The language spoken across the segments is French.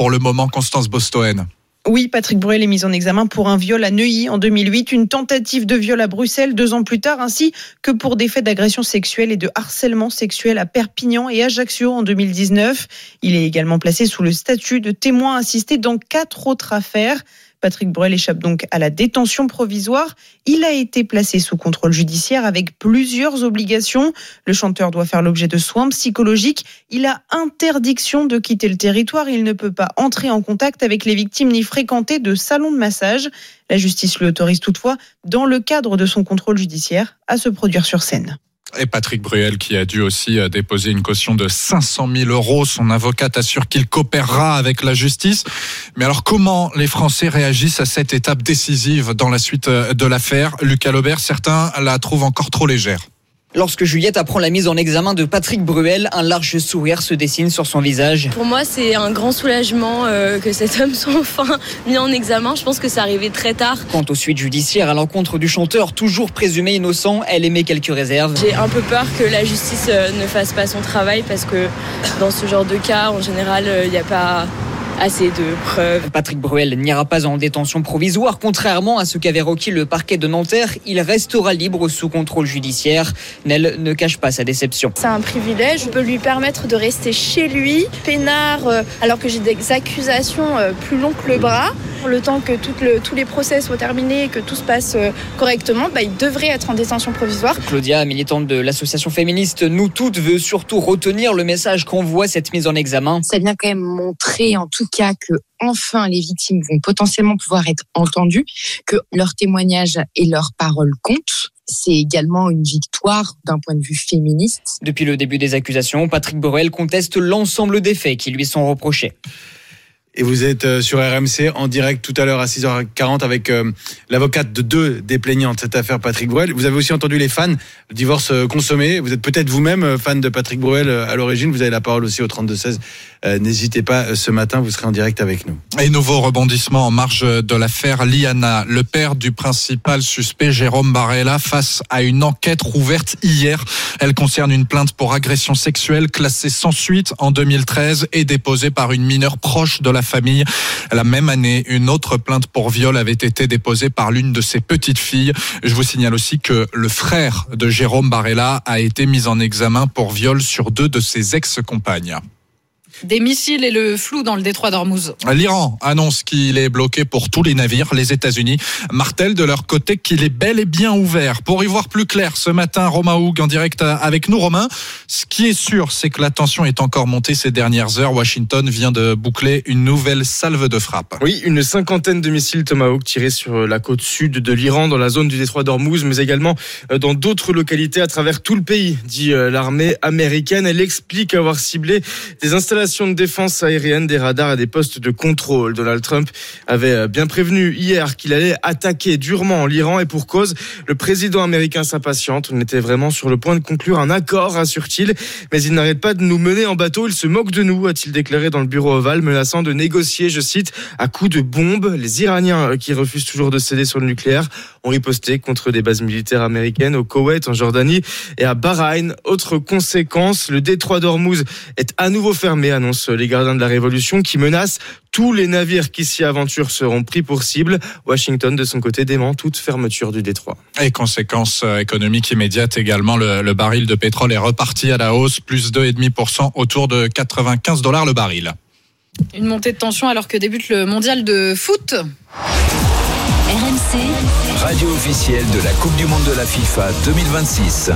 pour le moment, Constance Bostoen. Oui, Patrick Bruel est mis en examen pour un viol à Neuilly en 2008, une tentative de viol à Bruxelles 2 ans plus tard, ainsi que pour des faits d'agression sexuelle et de harcèlement sexuel à Perpignan et Ajaccio en 2019. Il est également placé sous le statut de témoin assisté dans 4 autres affaires. Patrick Bruel échappe donc à la détention provisoire. Il a été placé sous contrôle judiciaire avec plusieurs obligations. Le chanteur doit faire l'objet de soins psychologiques. Il a interdiction de quitter le territoire. Il ne peut pas entrer en contact avec les victimes ni fréquenter de salons de massage. La justice lui autorise toutefois, dans le cadre de son contrôle judiciaire, à se produire sur scène. Et Patrick Bruel qui a dû aussi déposer une caution de 500 000 €. Son avocate assure qu'il coopérera avec la justice. Mais alors comment les Français réagissent à cette étape décisive dans la suite de l'affaire ? Lucas Laubert, certains la trouvent encore trop légère. Lorsque Juliette apprend la mise en examen de Patrick Bruel, un large sourire se dessine sur son visage. Pour moi, c'est un grand soulagement que cet homme soit enfin mis en examen. Je pense que ça arrivait très tard. Quant aux suites judiciaires à l'encontre du chanteur, toujours présumé innocent, elle émet quelques réserves. J'ai un peu peur que la justice ne fasse pas son travail parce que dans ce genre de cas, en général, il n'y a pas assez de preuves. Patrick Bruel n'ira pas en détention provisoire. Contrairement à ce qu'avait requis le parquet de Nanterre, il restera libre sous contrôle judiciaire. Nel ne cache pas sa déception. C'est un privilège. Je peux lui permettre de rester chez lui, peinard, alors que j'ai des accusations plus longues que le bras. Le temps que tous les procès soient terminés et que tout se passe correctement, il devrait être en détention provisoire. Claudia, militante de l'association féministe Nous Toutes, veut surtout retenir le message qu'envoie cette mise en examen. Ça vient quand même montrer en tout cas que enfin les victimes vont potentiellement pouvoir être entendues, que leurs témoignages et leurs paroles comptent. C'est également une victoire d'un point de vue féministe. Depuis le début des accusations, Patrick Bruel conteste l'ensemble des faits qui lui sont reprochés. Et vous êtes sur RMC en direct tout à l'heure à 6h40 avec l'avocate de 2 des plaignants de cette affaire, Patrick Bruel. Vous avez aussi entendu les fans, le divorce consommé. Vous êtes peut-être vous-même fan de Patrick Bruel à l'origine. Vous avez la parole aussi au 32-16. N'hésitez pas, ce matin, vous serez en direct avec nous. Et nouveau rebondissement en marge de l'affaire Liana. Le père du principal suspect, Jérôme Barella, face à une enquête rouverte hier. Elle concerne une plainte pour agression sexuelle classée sans suite en 2013 et déposée par une mineure proche de la famille. La même année, une autre plainte pour viol avait été déposée par l'une de ses petites filles. Je vous signale aussi que le frère de Jérôme Barella a été mis en examen pour viol sur 2 de ses ex-compagnes. Des missiles et le flou dans le détroit d'Ormuz. L'Iran annonce qu'il est bloqué pour tous les navires. Les États-Unis martèlent de leur côté qu'il est bel et bien ouvert. Pour y voir plus clair, ce matin, Romain Houg en direct avec nous. Romain, ce qui est sûr, c'est que la tension est encore montée ces dernières heures. Washington vient de boucler une nouvelle salve de frappe. Oui, une 50aine de missiles Tomahawk tirés sur la côte sud de l'Iran, dans la zone du détroit d'Ormuz, mais également dans d'autres localités à travers tout le pays, dit l'armée américaine. Elle explique avoir ciblé des installations de défense aérienne, des radars et des postes de contrôle. Donald Trump avait bien prévenu hier qu'il allait attaquer durement l'Iran et pour cause, le président américain s'impatiente. On était vraiment sur le point de conclure un accord, assure-t-il, mais il n'arrête pas de nous mener en bateau. Il se moque de nous, a-t-il déclaré dans le bureau ovale, menaçant de négocier, je cite, à coups de bombes. Les Iraniens, qui refusent toujours de céder sur le nucléaire, ont riposté contre des bases militaires américaines au Koweït, en Jordanie et à Bahreïn. Autre conséquence, le détroit d'Ormuz est à nouveau fermé, annoncent les gardiens de la Révolution, qui menacent tous les navires qui s'y aventurent seront pris pour cible. Washington, de son côté, dément toute fermeture du détroit. Et conséquences économiques immédiates également, le baril de pétrole est reparti à la hausse, plus 2,5%, autour de $95 le baril. Une montée de tension alors que débute le mondial de foot. RMC, radio officielle de la Coupe du Monde de la FIFA 2026.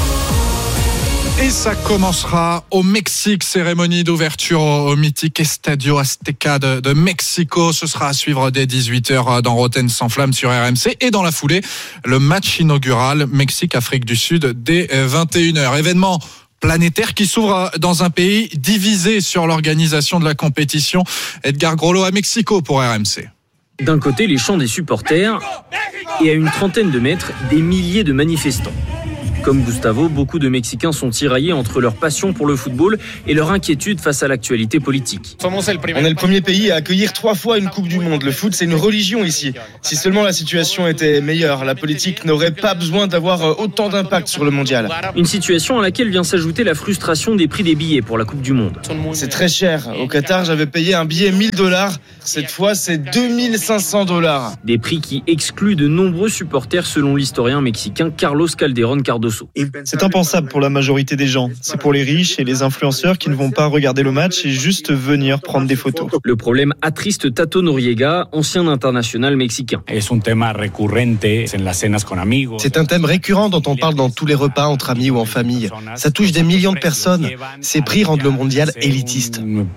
Et ça commencera au Mexique, cérémonie d'ouverture au mythique Estadio Azteca de Mexico. Ce sera à suivre dès 18h dans Rotten sans flamme sur RMC. Et dans la foulée, le match inaugural Mexique-Afrique du Sud dès 21h. Événement planétaire qui s'ouvre dans un pays divisé sur l'organisation de la compétition. Edgar Grollo à Mexico pour RMC. D'un côté, les chants des supporters et à une trentaine de mètres, des milliers de manifestants. Comme Gustavo, beaucoup de Mexicains sont tiraillés entre leur passion pour le football et leur inquiétude face à l'actualité politique. On est le premier pays à accueillir 3 fois une Coupe du Monde. Le foot, c'est une religion ici. Si seulement la situation était meilleure, la politique n'aurait pas besoin d'avoir autant d'impact sur le mondial. Une situation à laquelle vient s'ajouter la frustration des prix des billets pour la Coupe du Monde. C'est très cher. Au Qatar, j'avais payé un billet $1,000. Cette fois, c'est $2,500. Des prix qui excluent de nombreux supporters selon l'historien mexicain Carlos Calderón Cardoso. C'est impensable pour la majorité des gens. C'est pour les riches et les influenceurs qui ne vont pas regarder le match et juste venir prendre des photos. Le problème attriste Tato Noriega, ancien international mexicain. C'est un thème récurrent dont on parle dans tous les repas entre amis ou en famille. Ça touche des millions de personnes. Ces prix rendent le mondial élitiste.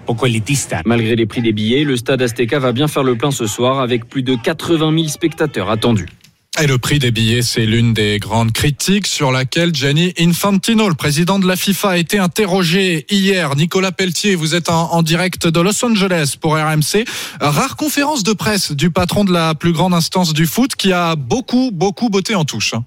Malgré les prix des billets, le stade Azteca va bien faire le plein ce soir avec plus de 80 000 spectateurs attendus. Et le prix des billets, c'est l'une des grandes critiques sur laquelle Gianni Infantino, le président de la FIFA, a été interrogé hier. Nicolas Pelletier, vous êtes en direct de Los Angeles pour RMC. Rare conférence de presse du patron de la plus grande instance du foot qui a beaucoup botté en touche.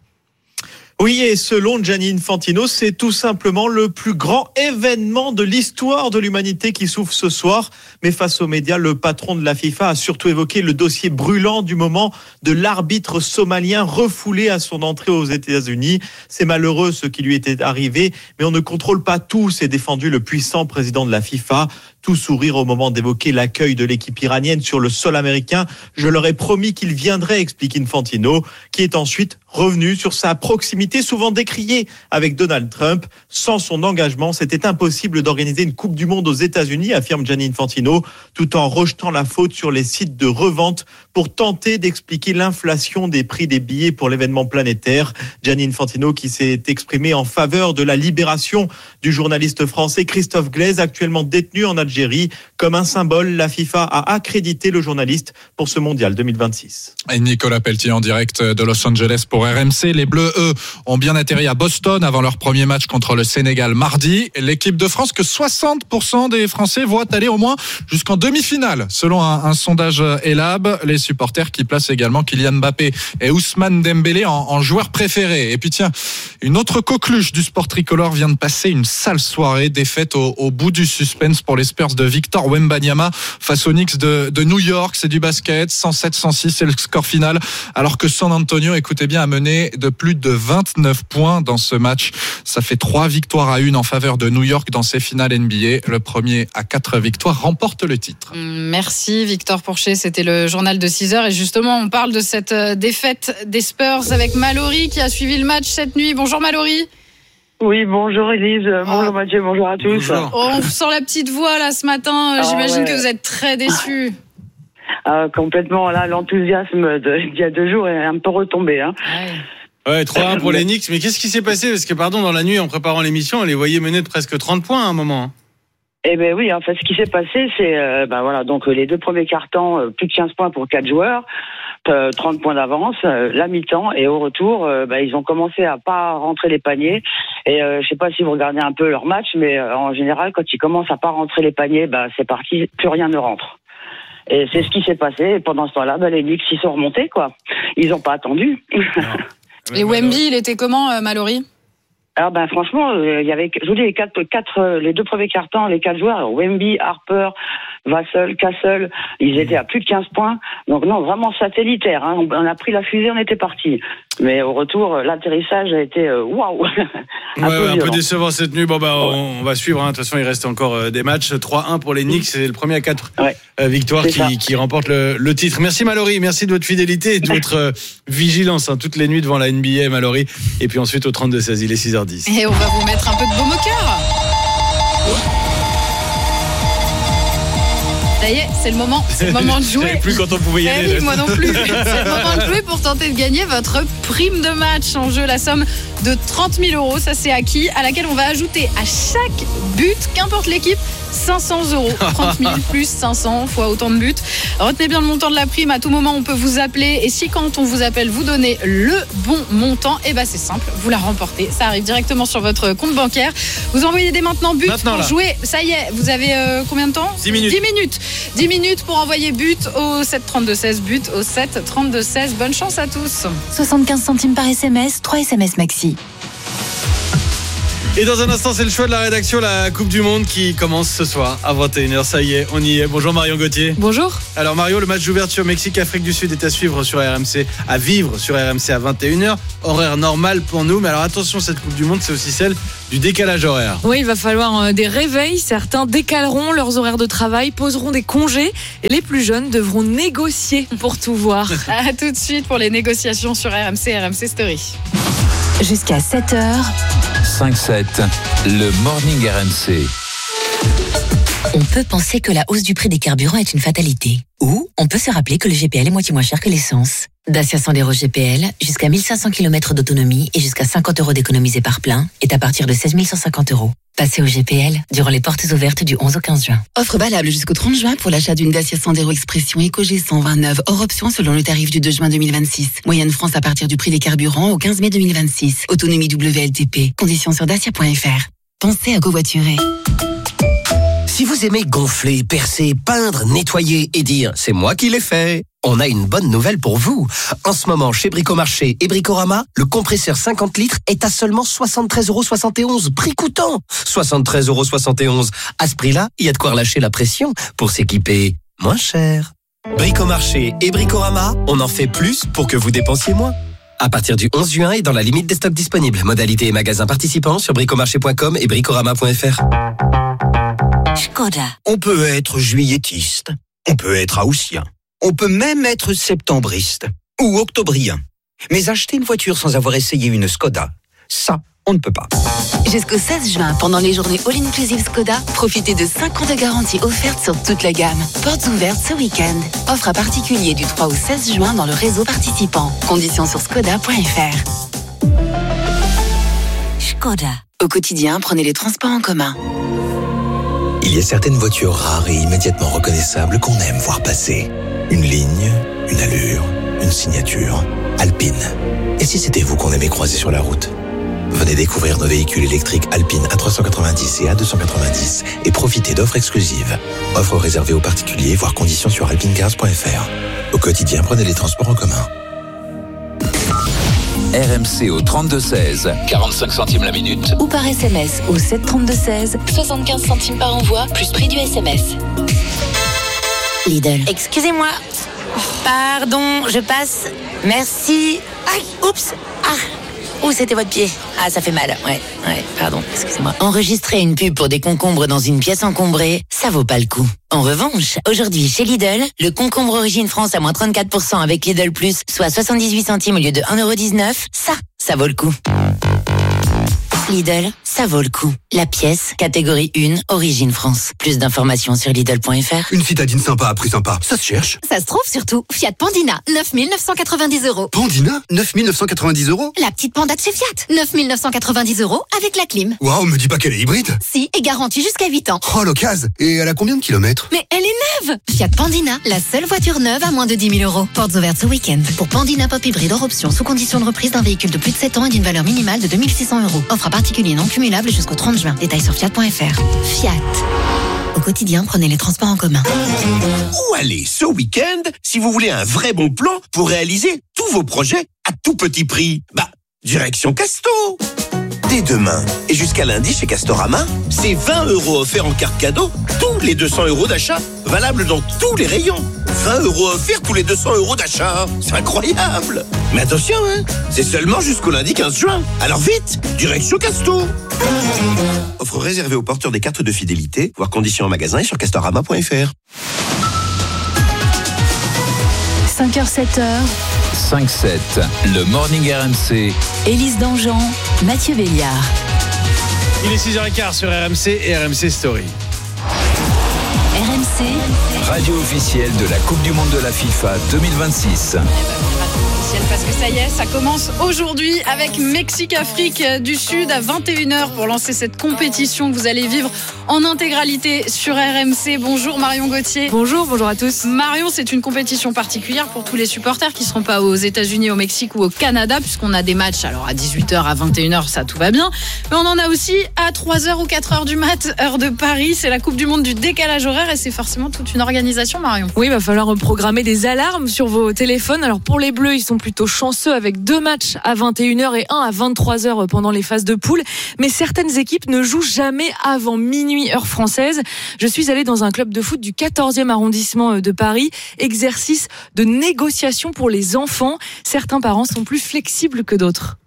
Oui, et selon Gianni Infantino, c'est tout simplement le plus grand événement de l'histoire de l'humanité qui s'ouvre ce soir. Mais face aux médias, le patron de la FIFA a surtout évoqué le dossier brûlant du moment de l'arbitre somalien refoulé à son entrée aux États-Unis. C'est malheureux ce qui lui était arrivé, mais on ne contrôle pas tout, s'est défendu le puissant président de la FIFA. Tout sourire au moment d'évoquer l'accueil de l'équipe iranienne sur le sol américain. Je leur ai promis qu'il viendrait, explique Infantino, qui est ensuite revenu sur sa proximité souvent décriée avec Donald Trump. Sans son engagement, c'était impossible d'organiser une Coupe du Monde aux États-Unis, affirme Gianni Infantino, tout en rejetant la faute sur les sites de revente pour tenter d'expliquer l'inflation des prix des billets pour l'événement planétaire. Gianni Infantino qui s'est exprimé en faveur de la libération du journaliste français Christophe Glaise, actuellement détenu en Algérie. Comme un symbole, la FIFA a accrédité le journaliste pour ce mondial 2026. Et Nicolas Pelletier en direct de Los Angeles pour RMC. Les Bleus, eux, ont bien atterri à Boston avant leur premier match contre le Sénégal mardi. L'équipe de France que 60% des Français voient aller au moins jusqu'en demi-finale, selon un sondage Elab. Les supporters qui placent également Kylian Mbappé et Ousmane Dembélé en joueurs préférés. Et puis tiens, une autre coqueluche du sport tricolore vient de passer une sale soirée. Défaite au bout du suspense pour les Spurs de Victor Wembanyama face aux Knicks de New York. C'est du basket, 107-106, c'est le score final. Alors que San Antonio, écoutez bien, a mené de plus de 29 points dans ce match. Ça fait 3 victoires à 1 en faveur de New York dans ses finales NBA. Le premier à 4 victoires remporte le titre. Merci Victor Pourchet, c'était le journal de 6h. Et justement, on parle de cette défaite des Spurs avec Mallory qui a suivi le match cette nuit. Bonjour Mallory. Oui, bonjour Élise, bonjour Mathieu, bonjour à tous. Bonjour. Oh, on sent la petite voix là ce matin, j'imagine que vous êtes très déçus. Complètement, là, l'enthousiasme d'il y a 2 jours est un peu retombé. Hein. Ouais, 3-1 pour les Knicks, mais qu'est-ce qui s'est passé ? Parce que, dans la nuit, en préparant l'émission, on les voyait mener de presque 30 points à un moment. Eh ben oui, en fait, ce qui s'est passé, c'est, donc les 2 premiers quarts-temps, plus de 15 points pour 4 joueurs. 30 points d'avance, la mi-temps, et au retour, ils ont commencé à pas rentrer les paniers. Et je sais pas si vous regardez un peu leur match, mais en général, quand ils commencent à pas rentrer les paniers, c'est parti, plus rien ne rentre. Et c'est ce qui s'est passé. Et pendant ce temps-là, les Knicks, ils sont remontés, quoi. Ils ont pas attendu. Et Wemby, il était comment, Mallory ? Alors franchement, il y avait, je vous dis, les 2 premiers quarts-temps, les 4 joueurs, Wemby, Harper, Vassell, Castle, ils étaient à plus de 15 points. Donc non, vraiment satellitaire. Hein. On a pris la fusée, on était parti. Mais au retour, l'atterrissage a été waouh. Un peu décevant cette nuit. On va suivre. De toute façon, il reste encore des matchs. 3-1 pour les Knicks. C'est le premier à 4 victoires qui remporte le titre. Merci Mallory. Merci de votre fidélité et de votre vigilance toutes les nuits devant la NBA, Mallory. Et puis ensuite au 32-16, il est 6h10. Et on va vous mettre un peu de baume au cœur. Ça y est, c'est le moment de jouer. Je savais plus quand on pouvait y aller. Oui, moi non plus. C'est le moment de jouer pour tenter de gagner votre prime de match. En jeu, la somme de 30 000 €, ça c'est acquis, à laquelle on va ajouter à chaque but, qu'importe l'équipe, 500 €. 30 000 plus 500 fois autant de buts. Retenez bien le montant de la prime. À tout moment, on peut vous appeler. Et si quand on vous appelle, vous donnez le bon montant, c'est simple, vous la remportez. Ça arrive directement sur votre compte bancaire. Vous envoyez dès maintenant but pour jouer. Ça y est, vous avez combien de temps ? 10 minutes. 10 minutes pour envoyer but au 7 32 16. But au 7 32 16. Bonne chance à tous. 75 centimes par SMS, 3 SMS maxi. Et dans un instant, c'est le choix de la rédaction, la Coupe du Monde qui commence ce soir à 21h. Ça y est, on y est. Bonjour Marion Gauthier. Bonjour. Alors Mario, le match d'ouverture Mexique-Afrique du Sud est à suivre sur RMC, à vivre sur RMC à 21h. Horaire normal pour nous. Mais alors attention, cette Coupe du Monde, c'est aussi celle du décalage horaire. Oui, il va falloir des réveils. Certains décaleront leurs horaires de travail, poseront des congés. Et les plus jeunes devront négocier pour tout voir. À tout de suite pour les négociations sur RMC Story. Jusqu'à 7h. 5-7, le Morning RMC. On peut penser que la hausse du prix des carburants est une fatalité. Ou on peut se rappeler que le GPL est moitié moins cher que l'essence. Dacia Sandero GPL, jusqu'à 1500 km d'autonomie et jusqu'à 50 € d'économisés par plein, est à partir de 16 150 €. Passez au GPL durant les portes ouvertes du 11 au 15 juin. Offre valable jusqu'au 30 juin pour l'achat d'une Dacia Sandero Expression Eco G129 hors option selon le tarif du 2 juin 2026. Moyenne France à partir du prix des carburants au 15 mai 2026. Autonomie WLTP. Conditions sur dacia.fr. Pensez à covoiturer. Si vous aimez gonfler, percer, peindre, nettoyer et dire « c'est moi qui l'ai fait », on a une bonne nouvelle pour vous. En ce moment, chez Bricomarché et Bricorama, le compresseur 50 litres est à seulement 73,71 €, prix coûtant. 73,71 €. À ce prix-là, il y a de quoi relâcher la pression pour s'équiper moins cher. Bricomarché et Bricorama, on en fait plus pour que vous dépensiez moins. À partir du 11 juin et dans la limite des stocks disponibles. Modalités et magasins participants sur bricomarché.com et bricorama.fr. Skoda. On peut être juilletiste, on peut être haussien, on peut même être septembriste ou octobrien. Mais acheter une voiture sans avoir essayé une Skoda, ça, on ne peut pas. Jusqu'au 16 juin, pendant les journées All Inclusive Skoda, profitez de 5 ans de garantie offerte sur toute la gamme. Portes ouvertes ce week-end. Offre à particulier du 3 au 16 juin dans le réseau participant. Conditions sur skoda.fr. Skoda. Au quotidien, prenez les transports en commun. Il y a certaines voitures rares et immédiatement reconnaissables qu'on aime voir passer. Une ligne, une allure, une signature. Alpine. Et si c'était vous qu'on aimait croiser sur la route ? Venez découvrir nos véhicules électriques Alpine A390 et A290 et profitez d'offres exclusives. Offres réservées aux particuliers, voire conditions sur alpinecars.fr. Au quotidien, prenez les transports en commun. RMC au 32-16, 45 centimes la minute. Ou par SMS au 732-16, 75 centimes par envoi, plus prix du SMS. Lidl. Excusez-moi. Pardon, je passe. Merci. Aïe, oups. Où c'était votre pied? Ah, ça fait mal. Ouais, pardon, excusez-moi. Enregistrer une pub pour des concombres dans une pièce encombrée, ça vaut pas le coup. En revanche, aujourd'hui chez Lidl, le concombre Origine France à moins 34% avec Lidl Plus, soit 78 centimes au lieu de 1,19 €, ça vaut le coup. Lidl, ça vaut le coup. La pièce, catégorie 1, Origine France. Plus d'informations sur Lidl.fr. Une citadine sympa à prix sympa, ça se cherche. Ça se trouve surtout. Fiat Pandina, 9 990 €. Pandina, 9 990 €. La petite Panda de chez Fiat, 9 990 € avec la clim. Waouh, me dis pas qu'elle est hybride. Si, et garantie jusqu'à 8 ans. Oh, l'occasion. Et elle a combien de kilomètres? Mais elle est neuve. Fiat Pandina, la seule voiture neuve à moins de 10 000 €. Portes ouvertes ce week-end. Pour Pandina Pop Hybride hors option, sous condition de reprise d'un véhicule de plus de 7 ans et d'une valeur minimale de 2 600 €. Offre à particulier non cumulable jusqu'au 30 juin. Détails sur fiat.fr. Fiat. Au quotidien, prenez les transports en commun. Où aller ce week-end si vous voulez un vrai bon plan pour réaliser tous vos projets à tout petit prix? Direction Casto. Dès demain et jusqu'à lundi chez Castorama, c'est 20 € offerts en carte cadeau tous les 200 € d'achat, valable dans tous les rayons. 20 € offerts tous les 200 € d'achat, c'est incroyable. Mais attention, c'est seulement jusqu'au lundi 15 juin. Alors vite, direction Casto. Offre réservée aux porteurs des cartes de fidélité, voir conditions en magasin et sur castorama.fr. 5h, 7h. 5-7, le Morning RMC. Élise Dangean, Mathieu Béliard. Il est 6h15 sur RMC et RMC Story. RMC. Radio officielle de la Coupe du Monde de la FIFA 2026. Parce que ça y est, ça commence aujourd'hui avec Mexique-Afrique du Sud à 21h pour lancer cette compétition que vous allez vivre en intégralité sur RMC. Bonjour Marion Gauthier. Bonjour à tous. Marion, c'est une compétition particulière pour tous les supporters qui ne seront pas aux États-Unis, au Mexique ou au Canada, puisqu'on a des matchs alors à 18h, à 21h, ça tout va bien. Mais on en a aussi à 3h ou 4h du mat, heure de Paris. C'est la Coupe du Monde du décalage horaire et c'est forcément toute une organisation l'organisation, Marion. Oui, il va falloir programmer des alarmes sur vos téléphones. Alors pour les Bleus, ils sont plutôt chanceux avec 2 matchs à 21h et 1 à 23h pendant les phases de poule. Mais certaines équipes ne jouent jamais avant minuit heure française. Je suis allée dans un club de foot du 14e arrondissement de Paris. Exercice de négociation pour les enfants. Certains parents sont plus flexibles que d'autres.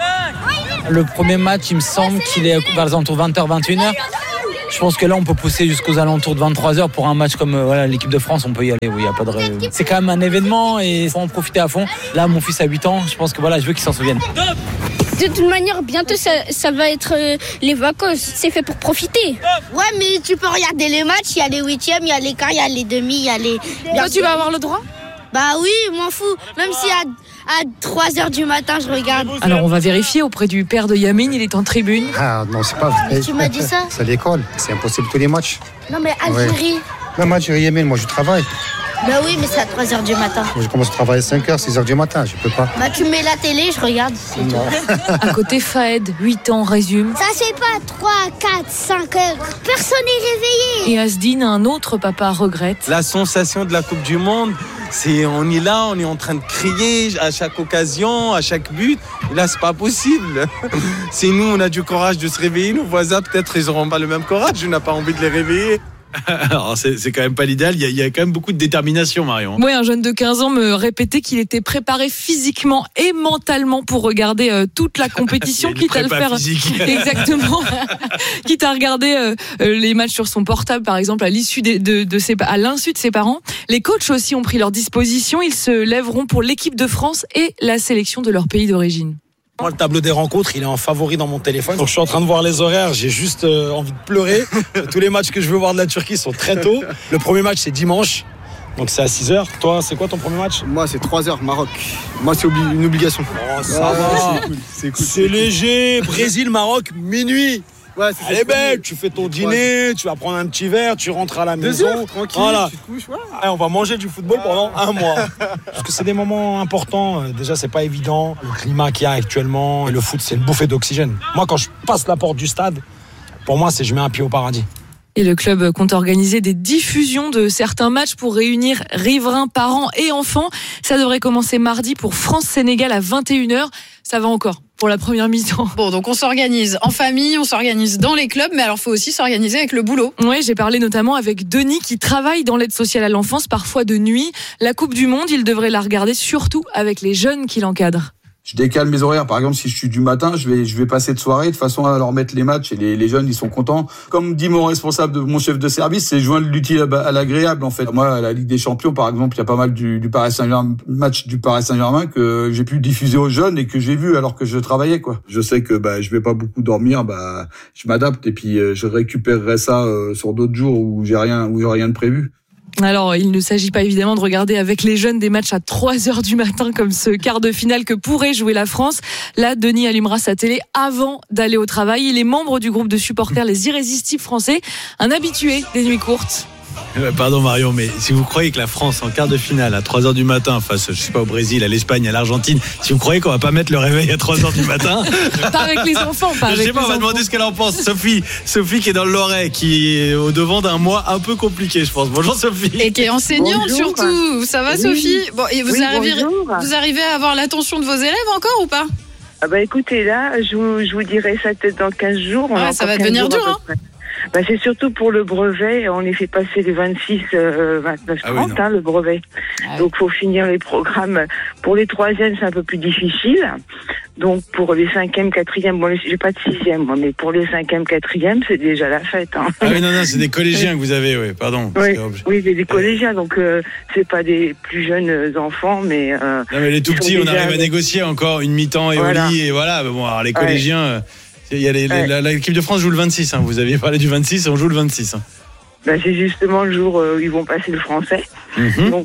Le premier match, il me semble qu'il est vers les alentours de 20h, 21h. Je pense que là, on peut pousser jusqu'aux alentours de 23h pour un match comme l'équipe de France. On peut y aller, oui, y a pas de rêve. C'est quand même un événement et il faut en profiter à fond. Là, mon fils a 8 ans, je pense que je veux qu'il s'en souvienne. De toute manière, bientôt, ça va être les vacances. C'est fait pour profiter. Ouais, mais tu peux regarder les matchs. Il y a les 8e, il y a les quarts, il y a les demi, il y a les... Toi, tu vas avoir le droit ? Bah oui, m'en fous. Même si à 3h du matin, je regarde. Alors, on va vérifier auprès du père de Yamine. Il est en tribune. Ah non, c'est pas vrai. Tu m'as dit ça ? C'est à l'école. C'est impossible tous les matchs. Non, mais Algérie. Ouais. Même Algérie, Yamine, moi je travaille. Bah oui, mais c'est à 3h du matin. Moi, je commence à travailler à 5h, 6h du matin. Je peux pas. Bah tu mets la télé, je regarde. C'est tout. À côté, Fahed, 8 ans, résume. Ça c'est pas 3, 4, 5 heures. Personne n'est réveillé. Et Asdine, un autre papa, regrette. La sensation de la Coupe du Monde, on est là, on est en train de crier à chaque occasion, à chaque but. Et là, c'est pas possible. C'est nous, on a du courage de se réveiller. Nos voisins, peut-être, ils n'auront pas le même courage. On n'a pas envie de les réveiller. Alors c'est quand même pas l'idéal, il y a quand même beaucoup de détermination, Marion. Oui, un jeune de 15 ans me répétait qu'il était préparé physiquement et mentalement pour regarder toute la compétition, quitte à le faire exactement, quitte à regarder les matchs sur son portable par exemple à l'insu de ses parents. Les coachs aussi ont pris leur disposition, ils se lèveront pour l'équipe de France et la sélection de leur pays d'origine. Moi, le tableau des rencontres, il est en favori dans mon téléphone. Donc, je suis en train de voir les horaires. J'ai juste envie de pleurer. Tous les matchs que je veux voir de la Turquie sont très tôt. Le premier match, c'est dimanche. Donc, c'est à 6h. Toi, c'est quoi ton premier match ? Moi, c'est 3h, Maroc. Moi, c'est une obligation. Oh, ça va. C'est cool. C'est léger. Brésil, Maroc, minuit. Ouais, elle est belle, tu fais ton dîner, tu vas prendre un petit verre, tu rentres à la maison. 2 heures, tranquille, voilà. tu te couches, ouais. On va manger du football pendant un mois. Parce que c'est des moments importants. Déjà, c'est pas évident. Le climat qu'il y a actuellement, et le foot, c'est une bouffée d'oxygène. Moi, quand je passe la porte du stade, pour moi, je mets un pied au paradis. Et le club compte organiser des diffusions de certains matchs pour réunir riverains, parents et enfants. Ça devrait commencer mardi pour France-Sénégal à 21h. Ça va encore pour la première mi-temps. Bon, donc on s'organise en famille, on s'organise dans les clubs, mais alors il faut aussi s'organiser avec le boulot. Oui, j'ai parlé notamment avec Denis qui travaille dans l'aide sociale à l'enfance, parfois de nuit. La Coupe du Monde, il devrait la regarder surtout avec les jeunes qui l'encadrent. Je décale mes horaires. Par exemple, si je suis du matin, je vais passer de soirée de façon à leur mettre les matchs et les jeunes, ils sont contents. Comme dit mon responsable, mon chef de service, c'est joindre l'utile à l'agréable, en fait. Moi, à la Ligue des Champions, par exemple, il y a pas mal du Paris Saint-Germain, match du Paris Saint-Germain que j'ai pu diffuser aux jeunes et que j'ai vu alors que je travaillais, quoi. Je sais que, je vais pas beaucoup dormir, je m'adapte et puis, je récupérerai ça, sur d'autres jours où j'ai rien de prévu. Alors, il ne s'agit pas évidemment de regarder avec les jeunes des matchs à 3h du matin comme ce quart de finale que pourrait jouer la France. Là, Denis allumera sa télé avant d'aller au travail. Il est membre du groupe de supporters Les Irrésistibles Français, un habitué des nuits courtes. Pardon Marion, mais si vous croyez que la France en quart de finale à 3h du matin face, je sais pas, au Brésil, à l'Espagne, à l'Argentine, si vous croyez qu'on va pas mettre le réveil à 3h du matin... Pas avec les enfants, pas avec les enfants. Je sais pas, on va demander ce qu'elle en pense. Sophie qui est dans le Loiret, qui est au devant d'un mois un peu compliqué, je pense. Bonjour Sophie. Et qui est enseignante. Bonjour. Surtout. Ça va, oui. Sophie? Bon, et vous arrivez à avoir l'attention de vos élèves encore ou pas? Écoutez, là, je vous dirai ça peut-être dans 15 jours. Ça va devenir dur, hein? C'est surtout pour le brevet. On les fait passer les 26, 29, 30, le brevet. Donc, faut finir les programmes. Pour les 3e, c'est un peu plus difficile. Donc, pour les 5e, 4e, j'ai pas de 6e, moi, mais pour les 5e, 4e, c'est déjà la fête, hein. Ah oui, non, c'est des collégiens que vous avez, oui, pardon. Oui, c'est des collégiens, donc, c'est pas des plus jeunes enfants, mais, non, mais les tout petits, on arrive à négocier encore une mi-temps et voilà. Au lit, et voilà. Mais bon, alors, les collégiens, il y a l'équipe de France joue le 26, hein. Vous aviez parlé du 26, on joue le 26, hein. C'est justement le jour où ils vont passer le français. Donc,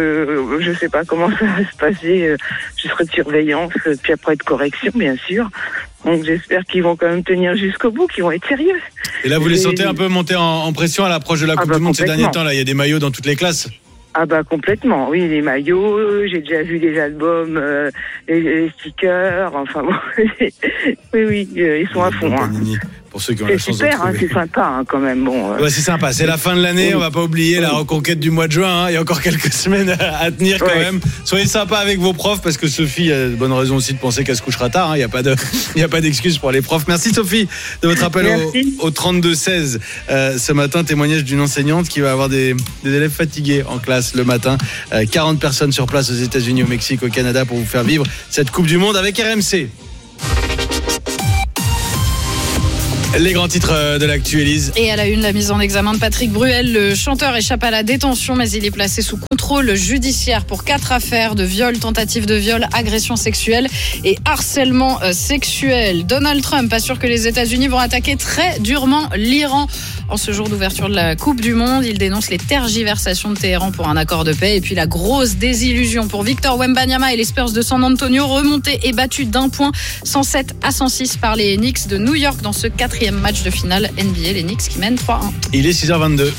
je sais pas comment ça va se passer. Je serai de surveillance, puis après de correction, bien sûr. Donc, j'espère qu'ils vont quand même tenir jusqu'au bout, qu'ils vont être sérieux. Et là, vous les sentez un peu monter en pression à l'approche de la Coupe du Monde ces derniers temps, là? Il y a des mailles dans toutes les classes. Complètement, oui, les maillots, j'ai déjà vu des albums, les stickers, enfin bon, oui, ils sont à fond. Hein. Pour ceux qui ont la chance de super, trouver. c'est sympa quand même. Bon, Ouais, c'est sympa, c'est la fin de l'année, on va pas oublier la reconquête du mois de juin, il y a encore quelques semaines à tenir quand même. Soyez sympa avec vos profs parce que Sophie a de bonnes raisons aussi de penser qu'elle se couchera tard, il n'y a pas d'excuse pour les profs. Merci Sophie de votre appel au 32-16 ce matin, témoignage d'une enseignante qui va avoir des élèves fatigués en classe le matin. 40 personnes sur place aux États-Unis, au Mexique, au Canada pour vous faire vivre cette Coupe du Monde avec RMC. Les grands titres de l'actu, Élise. Et à la une, la mise en examen de Patrick Bruel. Le chanteur échappe à la détention, mais il est placé sous contrôle judiciaire pour 4 affaires de viol, tentative de viol, agression sexuelle et harcèlement sexuel. Donald Trump assure que les États-Unis vont attaquer très durement l'Iran. En ce jour d'ouverture de la Coupe du Monde, il dénonce les tergiversations de Téhéran pour un accord de paix. Et puis la grosse désillusion pour Victor Wembanyama et les Spurs de San Antonio, remontés et battus d'1 point, 107-106 par les Knicks de New York dans ce 4e match de finale NBA. Les Knicks qui mènent 3-1. Il est 6h22.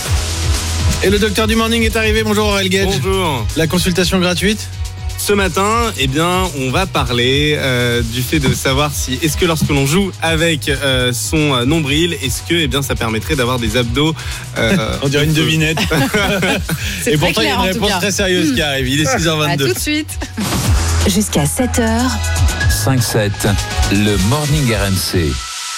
Et le docteur du morning est arrivé. Bonjour Aurel Gage. Bonjour. La consultation gratuite. Ce matin, on va parler du fait de savoir si est-ce que lorsque l'on joue avec son nombril, est-ce que ça permettrait d'avoir des abdos. On dirait une devinette. C'est et très pourtant, il y a clair, une réponse très sérieuse qui arrive. Il est 6h22. À tout de suite. Jusqu'à 7h. 5-7, le morning RMC.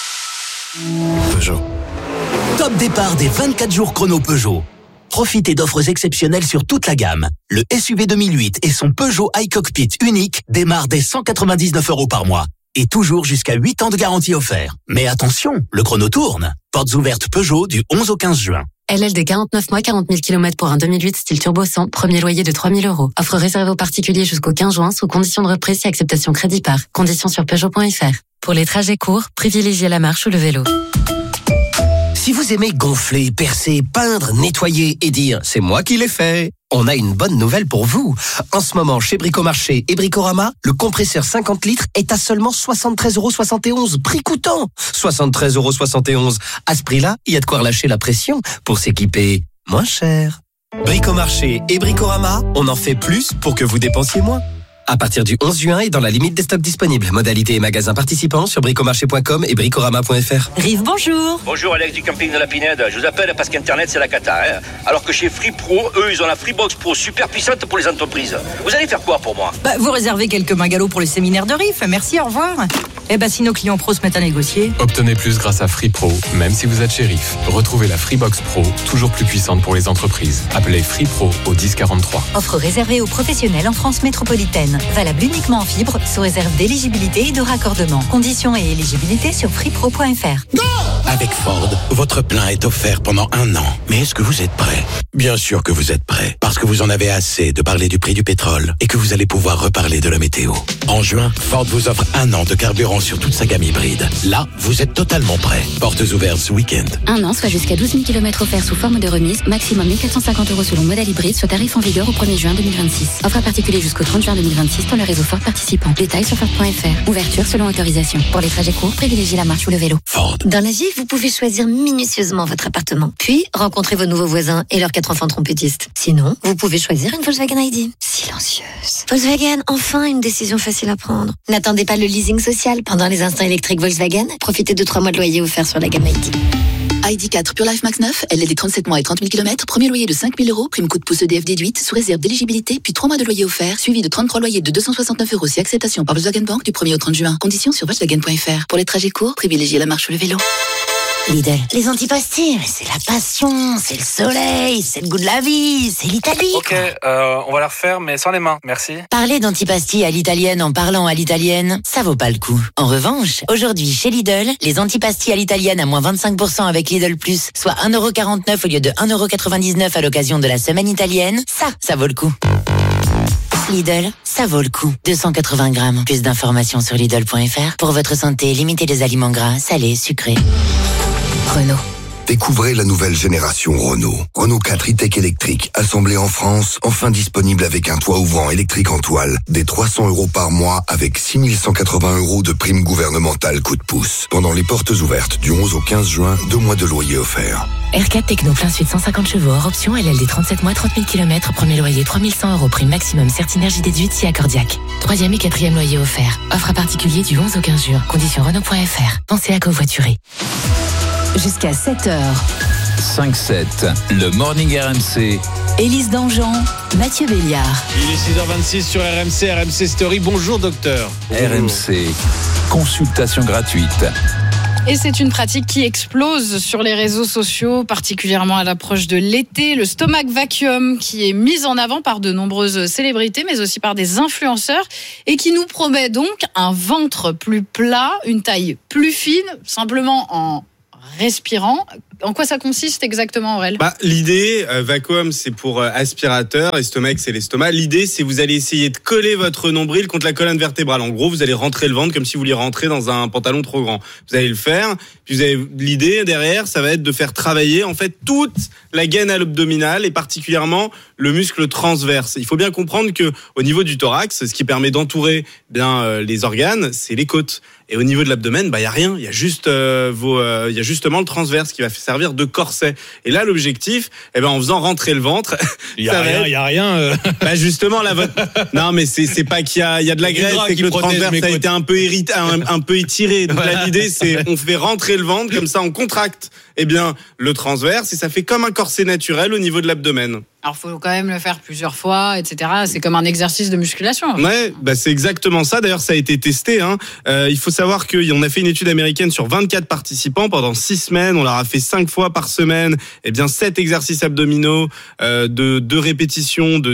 Peugeot. Top départ des 24 jours chrono Peugeot. Profitez d'offres exceptionnelles sur toute la gamme. Le SUV 2008 et son Peugeot iCockpit unique démarrent dès 199 € par mois. Et toujours jusqu'à 8 ans de garantie offert. Mais attention, le chrono tourne. Portes ouvertes Peugeot du 11 au 15 juin. LLD 49 mois, 40 000 km pour un 2008 style turbo 100, premier loyer de 3 000 €. Offre réservée aux particuliers jusqu'au 15 juin sous condition de reprise et acceptation crédit par. Conditions sur Peugeot.fr. Pour les trajets courts, privilégiez la marche ou le vélo. Si vous aimez gonfler, percer, peindre, nettoyer et dire « c'est moi qui l'ai fait », on a une bonne nouvelle pour vous. En ce moment, chez Bricomarché et Bricorama, le compresseur 50 litres est à seulement 73,71 €, prix coûtant. 73,71 €. À ce prix-là, il y a de quoi relâcher la pression pour s'équiper moins cher. Bricomarché et Bricorama, on en fait plus pour que vous dépensiez moins. À partir du 11 juin et dans la limite des stocks disponibles. Modalités et magasins participants sur bricomarché.com et bricorama.fr. Rive, bonjour. Bonjour Alex du camping de la Pinède. Je vous appelle parce qu'Internet c'est la cata. Alors que chez Free Pro, eux ils ont la Freebox Pro super puissante pour les entreprises. Vous allez faire quoi pour moi? Vous réservez quelques magalots pour le séminaire de Rive. Merci, au revoir. Si nos clients pros se mettent à négocier. Obtenez plus grâce à Free Pro, même si vous êtes chez Rive. Retrouvez la Freebox Pro, toujours plus puissante pour les entreprises. Appelez Free Pro au 1043. Offre réservée aux professionnels en France métropolitaine. Valable uniquement en fibre, sous réserve d'éligibilité et de raccordement. Conditions et éligibilité sur freepro.fr. Avec Ford, votre plein est offert pendant 1 an. Mais est-ce que vous êtes prêt? Bien sûr que vous êtes prêt, parce que vous en avez assez de parler du prix du pétrole et que vous allez pouvoir reparler de la météo. En juin, Ford vous offre 1 an de carburant sur toute sa gamme hybride. Là, vous êtes totalement prêt. Portes ouvertes ce week-end. 1 an, soit jusqu'à 12 000 km offerts sous forme de remise, maximum 1 450 € selon modèle hybride, sur tarif en vigueur au 1er juin 2026. Offre à particulier jusqu'au 30 juin 2026 dans le réseau Ford participant. Détails sur Ford.fr. Ouverture selon autorisation. Pour les trajets courts, privilégiez la marche ou le vélo. Ford. Dans la vie, vous pouvez choisir minutieusement votre appartement. Puis, rencontrer vos nouveaux voisins et leurs 4 enfants trompettistes. Sinon, vous pouvez choisir une Volkswagen ID. Silencieuse. Volkswagen, enfin une décision facile à prendre. N'attendez pas le leasing social. Pendant les instants électriques Volkswagen, profitez de 3 mois de loyer offerts sur la gamme ID. ID4 Pure Life Max 9, LLD 37 mois et 30 000 km, premier loyer de 5 000 €, prime coup de pouce EDF déduite, sous réserve d'éligibilité, puis 3 mois de loyer offert, suivi de 33 loyers de 269 € si acceptation par Volkswagen Bank du 1er au 30 juin. Conditions sur Volkswagen.fr. Pour les trajets courts, privilégiez la marche ou le vélo. Lidl, les antipastilles, c'est la passion, c'est le soleil, c'est le goût de la vie, c'est l'Italie. Ok, on va la refaire, mais sans les mains, merci. Parler d'antipastilles à l'italienne en parlant à l'italienne, ça vaut pas le coup. En revanche, aujourd'hui chez Lidl, les antipastilles à l'italienne à moins 25% avec Lidl Plus, soit 1,49 € au lieu de 1,99 € à l'occasion de la semaine italienne, ça vaut le coup. Lidl, ça vaut le coup. 280 grammes. Plus d'informations sur Lidl.fr. Pour votre santé, limitez les aliments gras, salés, sucrés. Renault. Découvrez la nouvelle génération Renault. Renault 4 e-tech électrique, assemblé en France, enfin disponible avec un toit ouvrant électrique en toile, des 300 € par mois avec 6 180 € de prime gouvernementale coup de pouce. Pendant les portes ouvertes du 11 au 15 juin, 2 mois de loyer offerts. R4 Techno plein sud 150 chevaux hors option, LLD 37 mois, 30 000 km, premier loyer 3100 € prime maximum, Certinergie déduite si accordiaque. 3e et 4e loyer offert. Offre à particulier du 11 au 15 juin. Conditions Renault.fr. Pensez à covoiturer. Jusqu'à 7h. 5-7, le Morning RMC. Élise Dangean, Mathieu Béliard. Il est 6h26 sur RMC Story. Bonjour docteur. RMC, consultation gratuite. Et c'est une pratique qui explose sur les réseaux sociaux, particulièrement à l'approche de l'été. Le stomach vacuum qui est mis en avant par de nombreuses célébrités, mais aussi par des influenceurs, et qui nous promet donc un ventre plus plat, une taille plus fine, simplement en respirant. En quoi ça consiste exactement, Aurel ? L'idée, vacuum, c'est pour aspirateur, et stomach, c'est l'estomac. L'idée, c'est vous allez essayer de coller votre nombril contre la colonne vertébrale. En gros, vous allez rentrer le ventre comme si vous vouliez rentrer dans un pantalon trop grand. Vous allez le faire, puis vous avez l'idée derrière, ça va être de faire travailler en fait toute la gaine abdominale et particulièrement le muscle transverse. Il faut bien comprendre que au niveau du thorax, ce qui permet d'entourer les organes, c'est les côtes. Et au niveau de l'abdomen, y a rien. Il y a juste il y a justement le transverse qui va servir de corset. Et là, l'objectif, en faisant rentrer le ventre, il y a rien. Justement, non, mais c'est pas qu'il y a de la graisse, c'est que le transverse a été un peu étiré. Donc là, l'idée, c'est on fait rentrer le ventre comme ça, on contracte le transverse et ça fait comme un corset naturel au niveau de l'abdomen. Alors, faut quand même le faire plusieurs fois, etc. C'est comme un exercice de musculation. Ouais, c'est exactement ça. D'ailleurs, ça a été testé. Il faut savoir qu'on a fait une étude américaine sur 24 participants pendant 6 semaines. On leur a fait 5 fois par semaine, 7 exercices abdominaux de 2 répétitions, de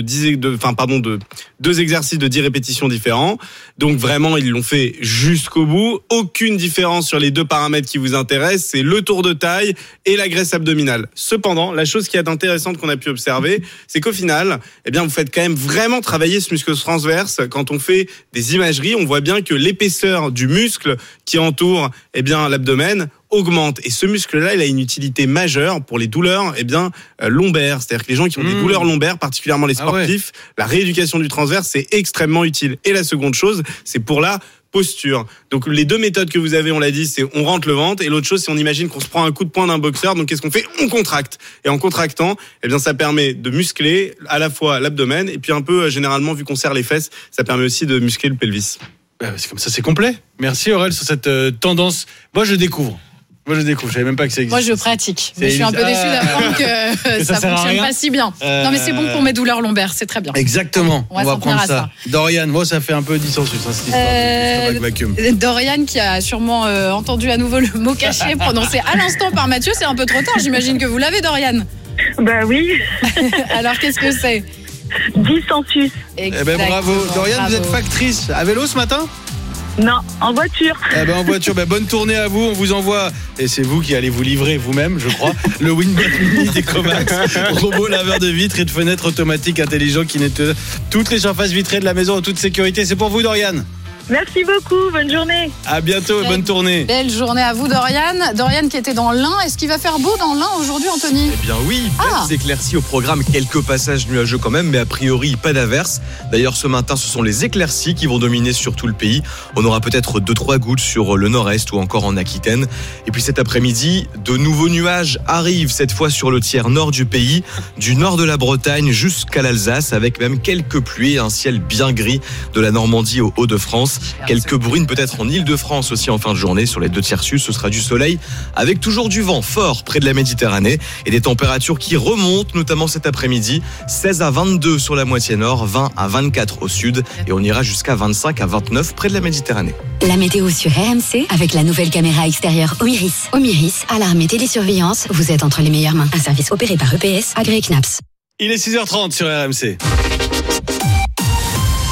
2 exercices de 10 répétitions différents. Donc vraiment, ils l'ont fait jusqu'au bout. Aucune différence sur les 2 paramètres qui vous intéressent, c'est le tour de taille et la graisse abdominale. Cependant, la chose qui est intéressante qu'on a pu observer, c'est qu'au final, vous faites quand même vraiment travailler ce muscle transverse. Quand on fait des imageries, on voit bien que l'épaisseur du muscle qui entoure l'abdomen augmente. Et ce muscle-là, il a une utilité majeure pour les douleurs lombaires. C'est-à-dire que les gens qui ont des douleurs lombaires, particulièrement les sportifs, la rééducation du transverse, c'est extrêmement utile. Et la seconde chose, c'est pour la posture. Donc les 2 méthodes que vous avez, on l'a dit, c'est on rentre le ventre, et l'autre chose, c'est on imagine qu'on se prend un coup de poing d'un boxeur. Donc qu'est-ce qu'on fait ? On contracte. Et en contractant, ça permet de muscler à la fois l'abdomen et puis un peu, généralement, vu qu'on serre les fesses, ça permet aussi de muscler le pelvis. C'est comme ça, c'est complet. Merci Aurel sur cette tendance. Moi, je découvre. Je savais même pas que ça existait. Moi, je pratique. Mais je suis un peu déçue d'apprendre que ça fonctionne pas si bien. Non, mais c'est bon pour mes douleurs lombaires, c'est très bien. Exactement. On va prendre ça. Dorian, moi, ça fait un peu dissensus, cette histoire de vacuum. Dorian, qui a sûrement entendu à nouveau le mot caché prononcé à l'instant par Mathieu, c'est un peu trop tard. J'imagine que vous l'avez, Dorian. Oui. Alors, qu'est-ce que c'est ? Dissensus. Bravo. Dorian, vous êtes factrice. À vélo ce matin ? Non, en voiture. En voiture, bonne tournée à vous. On vous envoie, et c'est vous qui allez vous livrer vous-même, je crois, le Winbot Mini d'Ecomax, robot laveur de vitres et de fenêtres automatiques intelligents qui nettoie toutes les surfaces vitrées de la maison en toute sécurité. C'est pour vous, Dorian. Merci beaucoup, bonne journée. À bientôt et bonne tournée. Belle journée à vous, Dorian. Dorian qui était dans l'Ain. Est-ce qu'il va faire beau dans l'Ain aujourd'hui, Anthony ? Eh bien oui, belles éclaircies au programme, quelques passages nuageux quand même, mais a priori pas d'averse. D'ailleurs ce matin ce sont les éclaircies qui vont dominer sur tout le pays. On aura peut-être 2-3 gouttes sur le nord-est ou encore en Aquitaine. Et puis cet après-midi, de nouveaux nuages arrivent, cette fois sur le tiers nord du pays, du nord de la Bretagne jusqu'à l'Alsace, avec même quelques pluies et un ciel bien gris de la Normandie aux Hauts-de-France. Quelques bruines peut-être en Île-de-France aussi en fin de journée. Sur les 2 tiers sud, ce sera du soleil avec toujours du vent fort près de la Méditerranée et des températures qui remontent, notamment cet après-midi. 16 à 22 sur la moitié nord, 20 à 24 au sud et on ira jusqu'à 25 à 29 près de la Méditerranée. La météo sur RMC avec la nouvelle caméra extérieure Omiris. Omiris, alarme et télésurveillance, vous êtes entre les meilleures mains. Un service opéré par EPS, agréé CNAPS. Il est 6h30 sur RMC.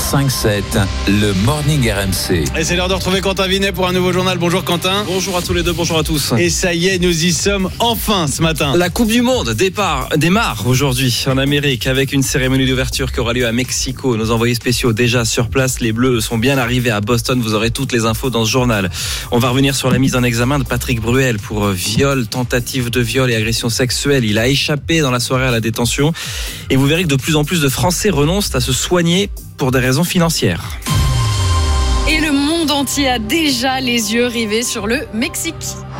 105.7, le Morning RMC. Et c'est l'heure de retrouver Quentin Vinet pour un nouveau journal. Bonjour Quentin. Bonjour à tous les deux, bonjour à tous. Et ça y est, nous y sommes enfin ce matin. La Coupe du Monde démarre aujourd'hui en Amérique avec une cérémonie d'ouverture qui aura lieu à Mexico. Nos envoyés spéciaux déjà sur place, les Bleus sont bien arrivés à Boston. Vous aurez toutes les infos dans ce journal. On va revenir sur la mise en examen de Patrick Bruel pour viol, tentative de viol et agression sexuelle. Il a échappé dans la soirée à la détention. Et vous verrez que de plus en plus de Français renoncent à se soigner pour des raisons financières. Et le monde entier a déjà les yeux rivés sur le Mexique.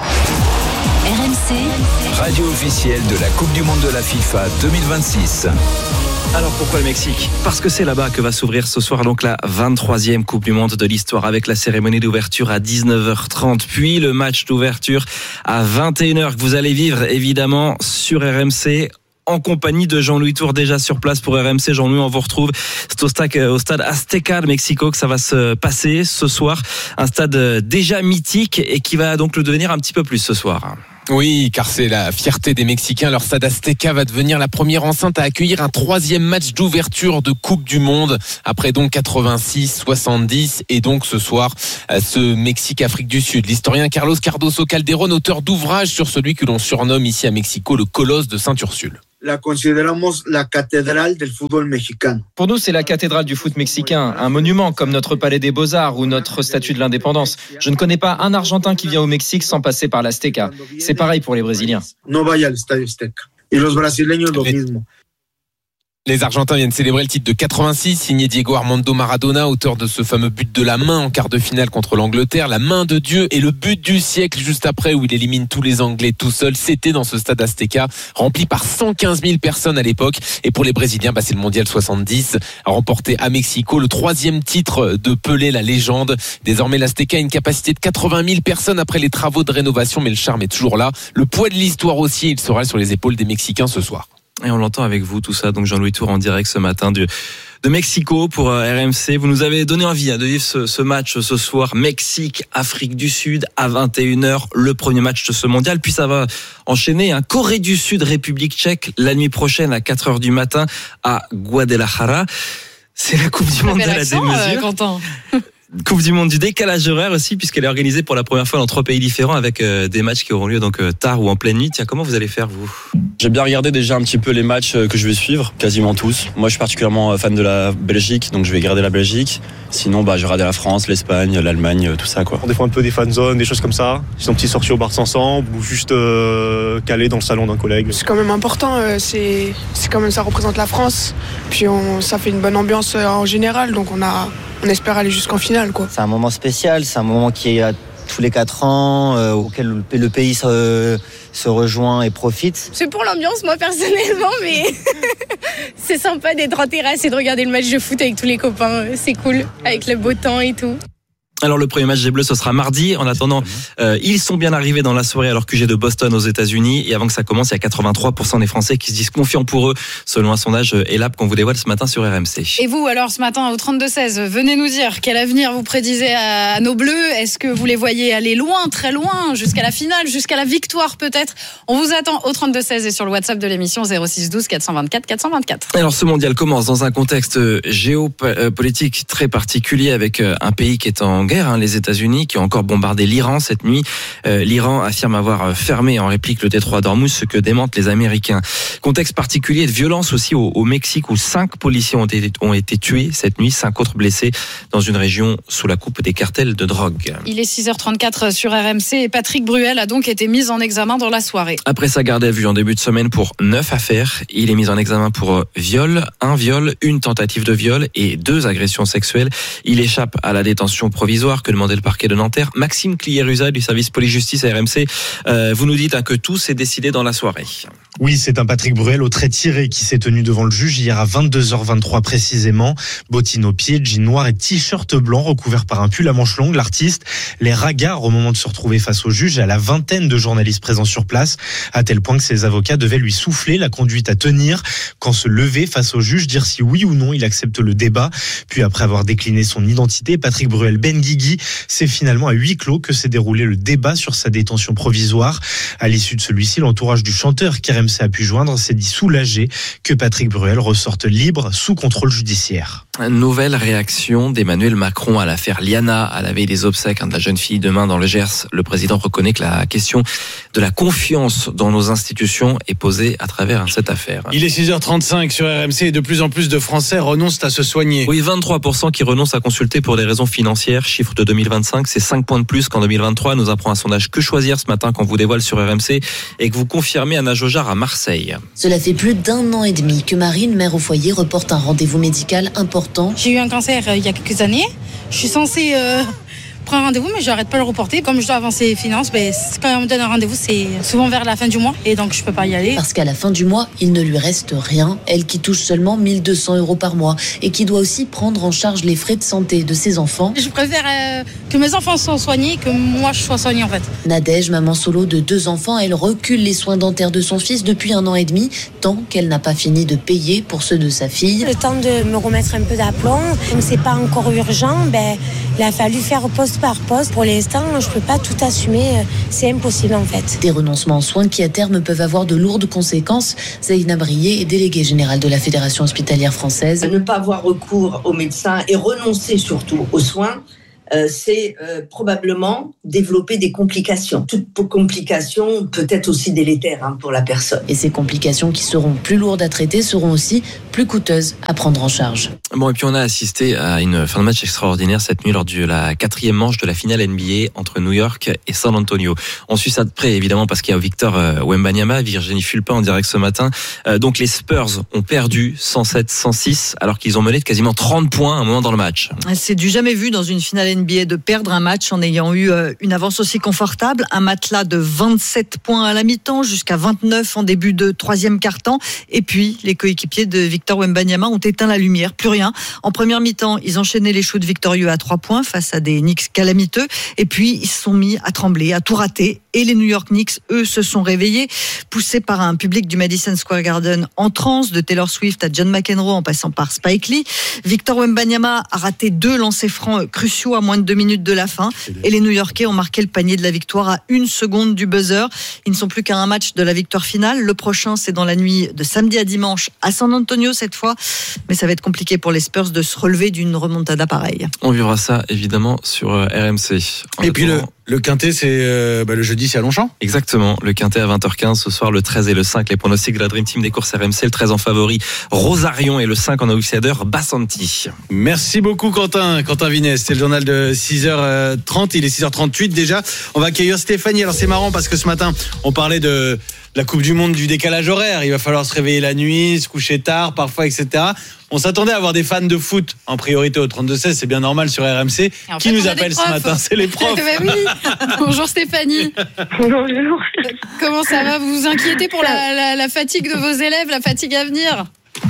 RMC, radio officielle de la Coupe du Monde de la FIFA 2026. Alors pourquoi le Mexique ? Parce que c'est là-bas que va s'ouvrir ce soir donc la 23e Coupe du Monde de l'histoire avec la cérémonie d'ouverture à 19h30 puis le match d'ouverture à 21h que vous allez vivre évidemment sur RMC en compagnie de Jean-Louis Tour déjà sur place pour RMC. Jean-Louis, on vous retrouve. C'est au stade Azteca de Mexico que ça va se passer ce soir. Un stade déjà mythique et qui va donc le devenir un petit peu plus ce soir. Oui, car c'est la fierté des Mexicains. Leur stade Azteca va devenir la première enceinte à accueillir un 3e match d'ouverture de Coupe du Monde. Après donc 86, 70 et donc ce soir, ce Mexique-Afrique du Sud. L'historien Carlos Cardoso Calderón, auteur d'ouvrages sur celui que l'on surnomme ici à Mexico le colosse de Sainte-Ursule. La consideramos la cathédrale del fútbol mexicano. Pour nous, c'est la cathédrale du foot mexicain, un monument comme notre palais des Beaux-Arts ou notre statue de l'indépendance. Je ne connais pas un Argentin qui vient au Mexique sans passer par l'Azteca. C'est pareil pour les Brésiliens. No vaya al Estadio Azteca. Y los brasileños lo mismo. Les Argentins viennent célébrer le titre de 86, signé Diego Armando Maradona, auteur de ce fameux but de la main en quart de finale contre l'Angleterre, la main de Dieu et le but du siècle juste après où il élimine tous les Anglais tout seul. C'était dans ce stade Azteca, rempli par 115 000 personnes à l'époque. Et pour les Brésiliens, c'est le Mondial 70, remporté à Mexico, le 3e titre de Pelé, la légende. Désormais, l'Azteca a une capacité de 80 000 personnes après les travaux de rénovation, mais le charme est toujours là. Le poids de l'histoire aussi, il sera sur les épaules des Mexicains ce soir. Et on l'entend avec vous tout ça, donc Jean-Louis Tour en direct ce matin de Mexico pour RMC. Vous nous avez donné envie de vivre ce match ce soir, Mexique, Afrique du Sud à 21h, le premier match de ce mondial. Puis ça va enchaîner, Corée du Sud, République tchèque, la nuit prochaine à 4h du matin à Guadalajara. C'est la Coupe du Monde de la démesure. Quentin. Coupe du Monde du décalage horaire aussi, puisqu'elle est organisée pour la première fois dans 3 pays différents avec des matchs qui auront lieu donc tard ou en pleine nuit. Tiens, comment vous allez faire vous ? J'ai bien regardé déjà un petit peu les matchs que je vais suivre, quasiment tous. Moi je suis particulièrement fan de la Belgique, donc je vais garder la Belgique. Sinon je vais regarder la France, l'Espagne, l'Allemagne, tout ça quoi. On défend un peu des fan zones, des choses comme ça. Sinon petite sortie au bar ensemble ou juste calé dans le salon d'un collègue. C'est quand même important, c'est quand même ça représente la France. Puis ça fait une bonne ambiance en général, donc on espère aller jusqu'en finale quoi. C'est un moment spécial, c'est un moment qui est tous les 4 ans, auquel le pays se rejoint et profite. C'est pour l'ambiance moi personnellement, mais c'est sympa d'être en terrasse et de regarder le match de foot avec tous les copains, c'est cool, avec le beau temps et tout. Alors le premier match des Bleus ce sera mardi. En attendant, ils sont bien arrivés dans la soirée à leur QG de Boston aux États-Unis. Et avant que ça commence, il y a 83% des Français qui se disent confiants pour eux, selon un sondage ELAB qu'on vous dévoile ce matin sur RMC. Et vous alors ce matin au 32-16, venez nous dire quel avenir vous prédisez à nos Bleus. Est-ce que vous les voyez aller loin, très loin, jusqu'à la finale, jusqu'à la victoire peut-être ? On vous attend au 32-16 et sur le WhatsApp de l'émission 06 12 424 424. Alors ce mondial commence dans un contexte géopolitique très particulier avec un pays qui est en guerre, les États-Unis, qui ont encore bombardé l'Iran cette nuit. L'Iran affirme avoir fermé en réplique le détroit d'Ormuz, ce que démentent les Américains. Contexte particulier de violence aussi au Mexique, où 5 policiers ont été tués cette nuit, 5 autres blessés dans une région sous la coupe des cartels de drogue. Il est 6h34 sur RMC et Patrick Bruel a donc été mis en examen dans la soirée. Après sa garde à vue en début de semaine pour 9 affaires, il est mis en examen pour un viol, une tentative de viol et 2 agressions sexuelles. Il échappe à la détention provisoire que demandait le parquet de Nanterre. Maxime Clier-Usa du service police-justice à RMC, vous nous dites que tout s'est décidé dans la soirée. Oui, c'est un Patrick Bruel au trait tiré qui s'est tenu devant le juge hier à 22h23 précisément. Bottines aux pieds, jean noir et t-shirt blanc recouvert par un pull à manches longues. L'artiste, les ragards au moment de se retrouver face au juge et à la vingtaine de journalistes présents sur place, à tel point que ses avocats devaient lui souffler la conduite à tenir quand se lever face au juge, dire si oui ou non il accepte le débat. Puis après avoir décliné son identité, Patrick Bruel Benguigui, c'est finalement à huis clos que s'est déroulé le débat sur sa détention provisoire. À l'issue de celui-ci, l'entourage du chanteur Kerem RMC a pu joindre, s'est dit soulagé que Patrick Bruel ressorte libre sous contrôle judiciaire. Nouvelle réaction d'Emmanuel Macron à l'affaire Liana, à la veille des obsèques de la jeune fille demain dans le Gers. Le président reconnaît que la question de la confiance dans nos institutions est posée à travers cette affaire. Il est 6h35 sur RMC et de plus en plus de Français renoncent à se soigner. Oui, 23% qui renoncent à consulter pour des raisons financières. Chiffre de 2025, c'est 5 points de plus qu'en 2023. Nous apprend un sondage Que Choisir ce matin qu'on vous dévoile sur RMC et que vous confirmez Anna Jojard à Marseille. Cela fait plus d'1 an et demi que Marine, mère au foyer, reporte un rendez-vous médical important. J'ai eu un cancer il y a quelques années. Je suis censée prendre un rendez-vous, mais j'arrête pas de le reporter. Comme je dois avancer les finances, quand on me donne un rendez-vous, c'est souvent vers la fin du mois. Et donc, je peux pas y aller. Parce qu'à la fin du mois, il ne lui reste rien. Elle qui touche seulement 1 200 € par mois et qui doit aussi prendre en charge les frais de santé de ses enfants. Je préfère que mes enfants soient soignés que moi, je sois soignée, en fait. Nadège, maman solo de 2 enfants, elle recule les soins dentaires de son fils depuis 1 an et demi, tant qu'elle n'a pas fini de payer pour ceux de sa fille. Le temps de me remettre un peu d'aplomb. Comme c'est pas encore urgent, il a fallu faire poste par poste. Pour l'instant, je peux pas tout assumer. C'est impossible, en fait. Des renoncements aux soins qui, à terme, peuvent avoir de lourdes conséquences. Zaïna Brié est déléguée générale de la Fédération hospitalière française. Ne pas avoir recours aux médecins et renoncer surtout aux soins, c'est probablement développer des complications. Toute complication peut être aussi délétère pour la personne. Et ces complications qui seront plus lourdes à traiter seront aussi plus coûteuses à prendre en charge. Bon, et puis on a assisté à une fin de match extraordinaire cette nuit lors de la 4e manche de la finale NBA entre New York et San Antonio. On suit ça de près évidemment parce qu'il y a Victor Wembanyama, Virginie Fulpin en direct ce matin. Donc les Spurs ont perdu 107-106 alors qu'ils ont mené de quasiment 30 points à un moment dans le match. C'est du jamais vu dans une finale NBA de perdre un match en ayant eu une avance aussi confortable. Un matelas de 27 points à la mi-temps jusqu'à 29 en début de 3e quart-temps. Et puis, les coéquipiers de Victor Wembanyama ont éteint la lumière. Plus rien. En première mi-temps, ils enchaînaient les shoots victorieux à 3 points face à des Knicks calamiteux. Et puis, ils se sont mis à trembler, à tout rater. Et les New York Knicks, eux, se sont réveillés, poussés par un public du Madison Square Garden en transe, de Taylor Swift à John McEnroe en passant par Spike Lee. Victor Wembanyama a raté 2 lancers francs cruciaux à moins de 2 minutes de la fin. Et les New-Yorkais ont marqué le panier de la victoire à 1 seconde du buzzer. Ils ne sont plus qu'à un match de la victoire finale. Le prochain, c'est dans la nuit de samedi à dimanche à San Antonio cette fois. Mais ça va être compliqué pour les Spurs de se relever d'une remontada pareille. On vivra ça évidemment sur RMC. Et puis le quintet, c'est le jeudi, c'est à Longchamp. Exactement, le quintet à 20h15 ce soir, le 13 et le 5. Les pronostics de la Dream Team des courses RMC, le 13 en favori Rosarion et le 5 en outsider Bassanti. Merci beaucoup Quentin Vinès. C'est le journal de 6h30, il est 6h38 déjà. On va accueillir Stéphanie. Alors c'est marrant parce que ce matin, on parlait de la Coupe du Monde, du décalage horaire. Il va falloir se réveiller la nuit, se coucher tard parfois, etc. On s'attendait à avoir des fans de foot en priorité au 32-16, c'est bien normal sur RMC. Qui nous appelle ce matin? C'est les profs. Oui. Bonjour Stéphanie. Bonjour. Comment ça va? Vous vous inquiétez pour la fatigue de vos élèves, la fatigue à venir?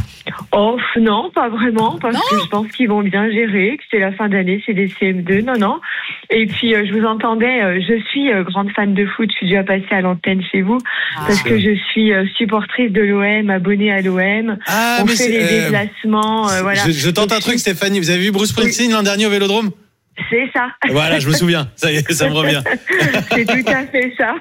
Oh non, pas vraiment, parce que je pense qu'ils vont bien gérer, que c'est la fin d'année, c'est des CM2, non. Et puis je vous entendais, je suis grande fan de foot, je suis déjà passée à l'antenne chez vous, parce que je suis supportrice de l'OM, abonnée à l'OM, on fait les déplacements, voilà. Je tente un truc Stéphanie, vous avez vu Bruce Springsteen l'an dernier au Vélodrome? C'est ça. Voilà, je me souviens. Ça y est, ça me revient. C'est tout à fait ça.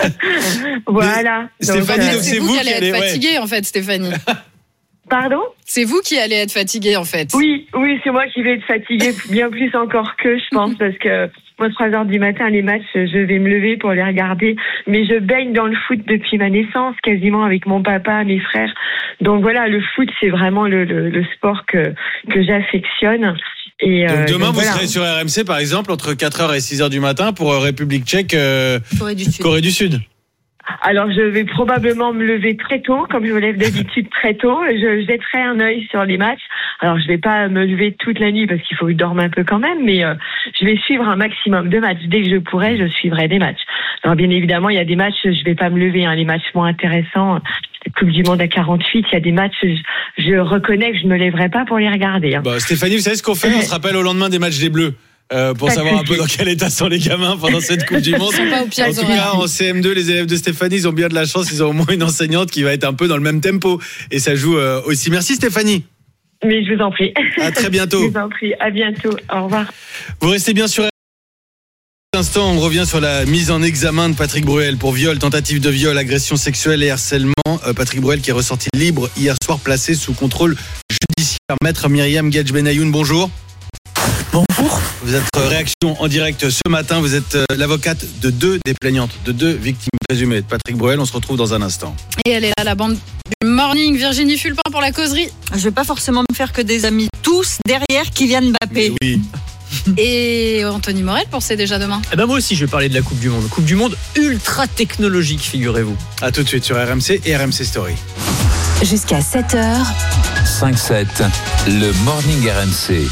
Voilà. Stéphanie, donc c'est vous qui allez être fatiguée en fait, Stéphanie. Pardon? C'est vous qui allez être fatiguée en fait. Oui, c'est moi qui vais être fatiguée, bien plus encore que je pense, parce que moi 3h du matin les matchs, je vais me lever pour les regarder, mais je baigne dans le foot depuis ma naissance, quasiment avec mon papa, mes frères. Donc voilà, le foot c'est vraiment le sport que j'affectionne. Et donc demain vous serez sur RMC par exemple entre 4h et 6h du matin pour République Tchèque, Corée du Sud. Alors, je vais probablement me lever très tôt, comme je me lève d'habitude très tôt. Je jetterai un œil sur les matchs. Alors, je vais pas me lever toute la nuit parce qu'il faut que je dorme un peu quand même, mais je vais suivre un maximum de matchs. Dès que je pourrai, je suivrai des matchs. Alors, bien évidemment, il y a des matchs, je vais pas me lever, les matchs moins intéressants. Coupe du Monde à 48, il y a des matchs, je reconnais que je me lèverai pas pour les regarder. Stéphanie, vous savez ce qu'on fait? On se rappelle au lendemain des matchs des Bleus. Pour savoir un peu dans quel état sont les gamins pendant cette Coupe du Monde. En tout cas, en CM2, les élèves de Stéphanie, ils ont bien de la chance, ils ont au moins une enseignante qui va être un peu dans le même tempo. Et ça joue aussi. Merci Stéphanie. Mais je vous en prie. À très bientôt. Je vous en prie. À bientôt. Au revoir. Vous restez bien sur Instant, on revient sur la mise en examen de Patrick Bruel pour viol, tentative de viol, agression sexuelle et harcèlement. Patrick Bruel qui est ressorti libre hier soir, placé sous contrôle judiciaire. Maître Myriam Guedj-Benayoun, bonjour. Bonjour. Vous êtes réaction en direct ce matin. Vous êtes l'avocate de deux des plaignantes, de deux victimes présumées de Patrick Bruel. On se retrouve dans un instant. Et elle est là, la bande du Morning, Virginie Fulpin pour la causerie. Je vais pas forcément me faire que des amis, tous derrière Kylian Mbappé. Mais oui. Et Anthony Morel pour C'est déjà demain. Eh ben moi aussi je vais parler de la Coupe du Monde. Coupe du Monde ultra technologique, figurez-vous. A tout de suite sur RMC et RMC Story. Jusqu'à 7h. 5-7, le Morning RMC.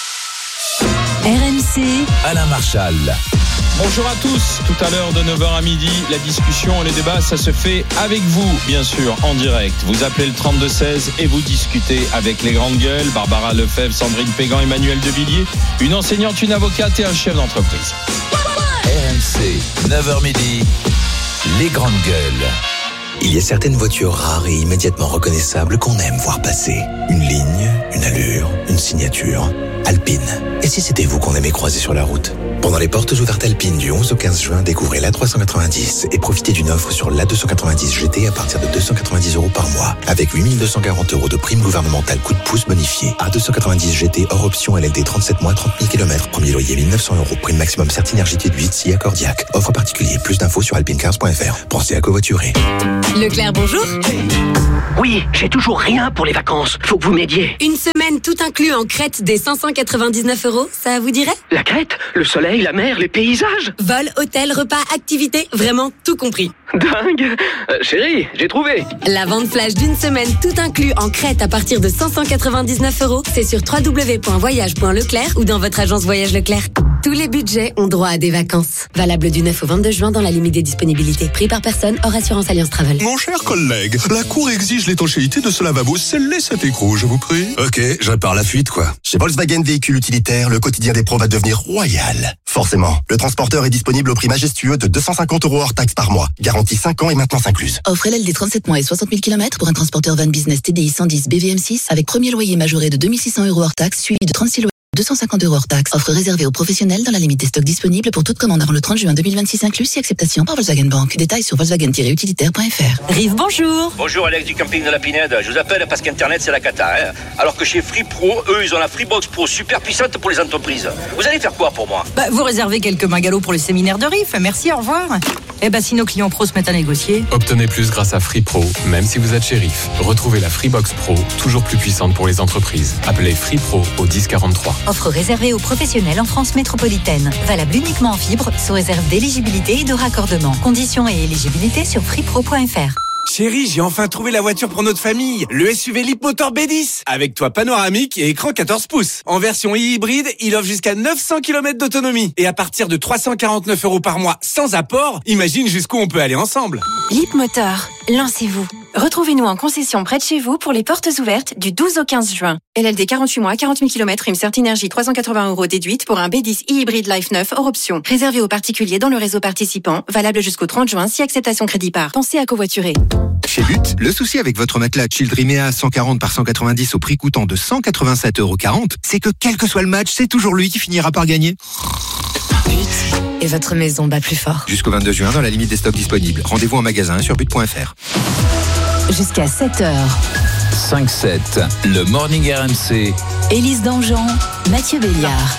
RMC. Alain Marchal. Bonjour à tous, tout à l'heure de 9h à midi, la discussion et les débats, ça se fait avec vous, bien sûr, en direct. Vous appelez le 32-16 et vous discutez avec les grandes gueules, Barbara Lefebvre, Sandrine Pégan, Emmanuel Devilliers, une enseignante, une avocate et un chef d'entreprise. RMC, 9h midi, les grandes gueules. Il y a certaines voitures rares et immédiatement reconnaissables qu'on aime voir passer. Une ligne, une allure, une signature. Alpine. Et si c'était vous qu'on aimait croiser sur la route ? Pendant les portes ouvertes Alpine du 11 au 15 juin, découvrez l'A390 et profitez d'une offre sur l'A290 GT à partir de 290 € par mois. Avec 8 240 € de prime gouvernementale coup de pouce bonifié. A290 GT hors option LLD 37 mois, 30 000 km. Premier loyer 1 900 €. Prime maximum Certinergie déduite si accordiaque. Offre particulier. Plus d'infos sur alpinecars.fr. Pensez à covoiturer. Leclerc, bonjour. Oui, j'ai toujours rien pour les vacances. Faut que vous m'aidiez. Une semaine tout inclus en Crète des 599 €, ça vous dirait ? La Crète, le soleil, la mer, les paysages. Vol, hôtel, repas, activités, vraiment tout compris. Dingue. Chérie, j'ai trouvé. La vente flash d'une semaine tout inclus en Crète à partir de 599 €, c'est sur www.voyage.leclerc ou dans votre agence Voyage Leclerc. Tous les budgets ont droit à des vacances. Valable du 9 au 22 juin dans la limite des disponibilités. Prix par personne, hors assurance Alliance Travel. Mon cher collègue, la Cour exige l'étanchéité de ce lavabo. Scellez cet écrou, je vous prie. Ok, je répare la fuite, quoi. Chez Volkswagen Véhicules Utilitaires, le quotidien des pros va devenir royal. Forcément, le transporteur est disponible au prix majestueux de 250 € hors taxe par mois. Garantie 5 ans et maintenance incluse. Offre LLD 37 mois et 60 000 km pour un transporteur van business TDI 110 BVM6 avec premier loyer majoré de 2 600 € hors taxe, suivi de 36 loyers. 250 € hors taxe. Offre réservée aux professionnels dans la limite des stocks disponibles pour toute commande avant le 30 juin 2026 inclus si acceptation par Volkswagen Bank. Détails sur volkswagen-utilitaire.fr. Rive, bonjour. Bonjour Alex du camping de la Pinède. Je vous appelle parce qu'Internet c'est la cata. Alors que chez Free Pro, eux ils ont la Freebox Pro super puissante pour les entreprises. Vous allez faire quoi pour moi ? Vous réservez quelques magalots pour le séminaire de Rive. Merci, au revoir. Si nos clients pros se mettent à négocier. Obtenez plus grâce à Free Pro, même si vous êtes chez Rive. Retrouvez la Freebox Pro, toujours plus puissante pour les entreprises. Appelez Free Pro au 1043. Offre réservée aux professionnels en France métropolitaine. Valable uniquement en fibre, sous réserve d'éligibilité et de raccordement. Conditions et éligibilité sur freepro.fr. Chérie, j'ai enfin trouvé la voiture pour notre famille. Le SUV Leapmotor B10. Avec toit panoramique et écran 14 pouces. En version hybride, il offre jusqu'à 900 km d'autonomie. Et à partir de 349 € par mois sans apport, imagine jusqu'où on peut aller ensemble. Leapmotor, lancez-vous. Retrouvez-nous en concession près de chez vous pour les portes ouvertes du 12 au 15 juin. LLD 48 mois, 40 000 km, prime Certinergie 380 € déduite pour un B10 e-hybride Life 9 hors option. Réservé aux particuliers dans le réseau participant. Valable jusqu'au 30 juin si acceptation crédit par. Pensez à covoiturer. Chez But, le souci avec votre matelas Childrimea 140 par 190 au prix coûtant de 187,40 €, c'est que quel que soit le match, c'est toujours lui qui finira par gagner. But. Et votre maison bat plus fort. Jusqu'au 22 juin dans la limite des stocks disponibles. Rendez-vous en magasin sur but.fr. Jusqu'à 7h. 5-7, le Morning RMC. Élise Dangean, Mathieu Béliard.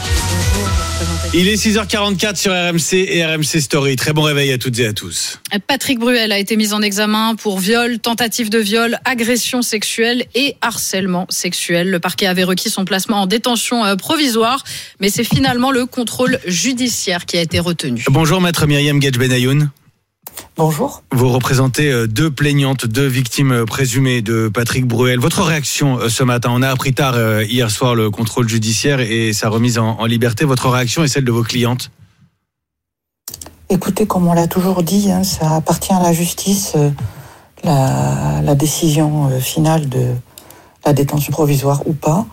Il est 6h44 sur RMC et RMC Story. Très bon réveil à toutes et à tous. Patrick Bruel a été mis en examen pour viol, tentative de viol, agression sexuelle et harcèlement sexuel. Le parquet avait requis son placement en détention provisoire, mais c'est finalement le contrôle judiciaire qui a été retenu. Bonjour maître Myriam Guedj-Benayoun. Bonjour. Vous représentez deux plaignantes, deux victimes présumées de Patrick Bruel. Votre réaction ce matin, on a appris tard hier soir le contrôle judiciaire et sa remise en liberté. Votre réaction et celle de vos clientes ? Écoutez, comme on l'a toujours dit, ça appartient à la justice, la décision finale de la détention provisoire ou pas.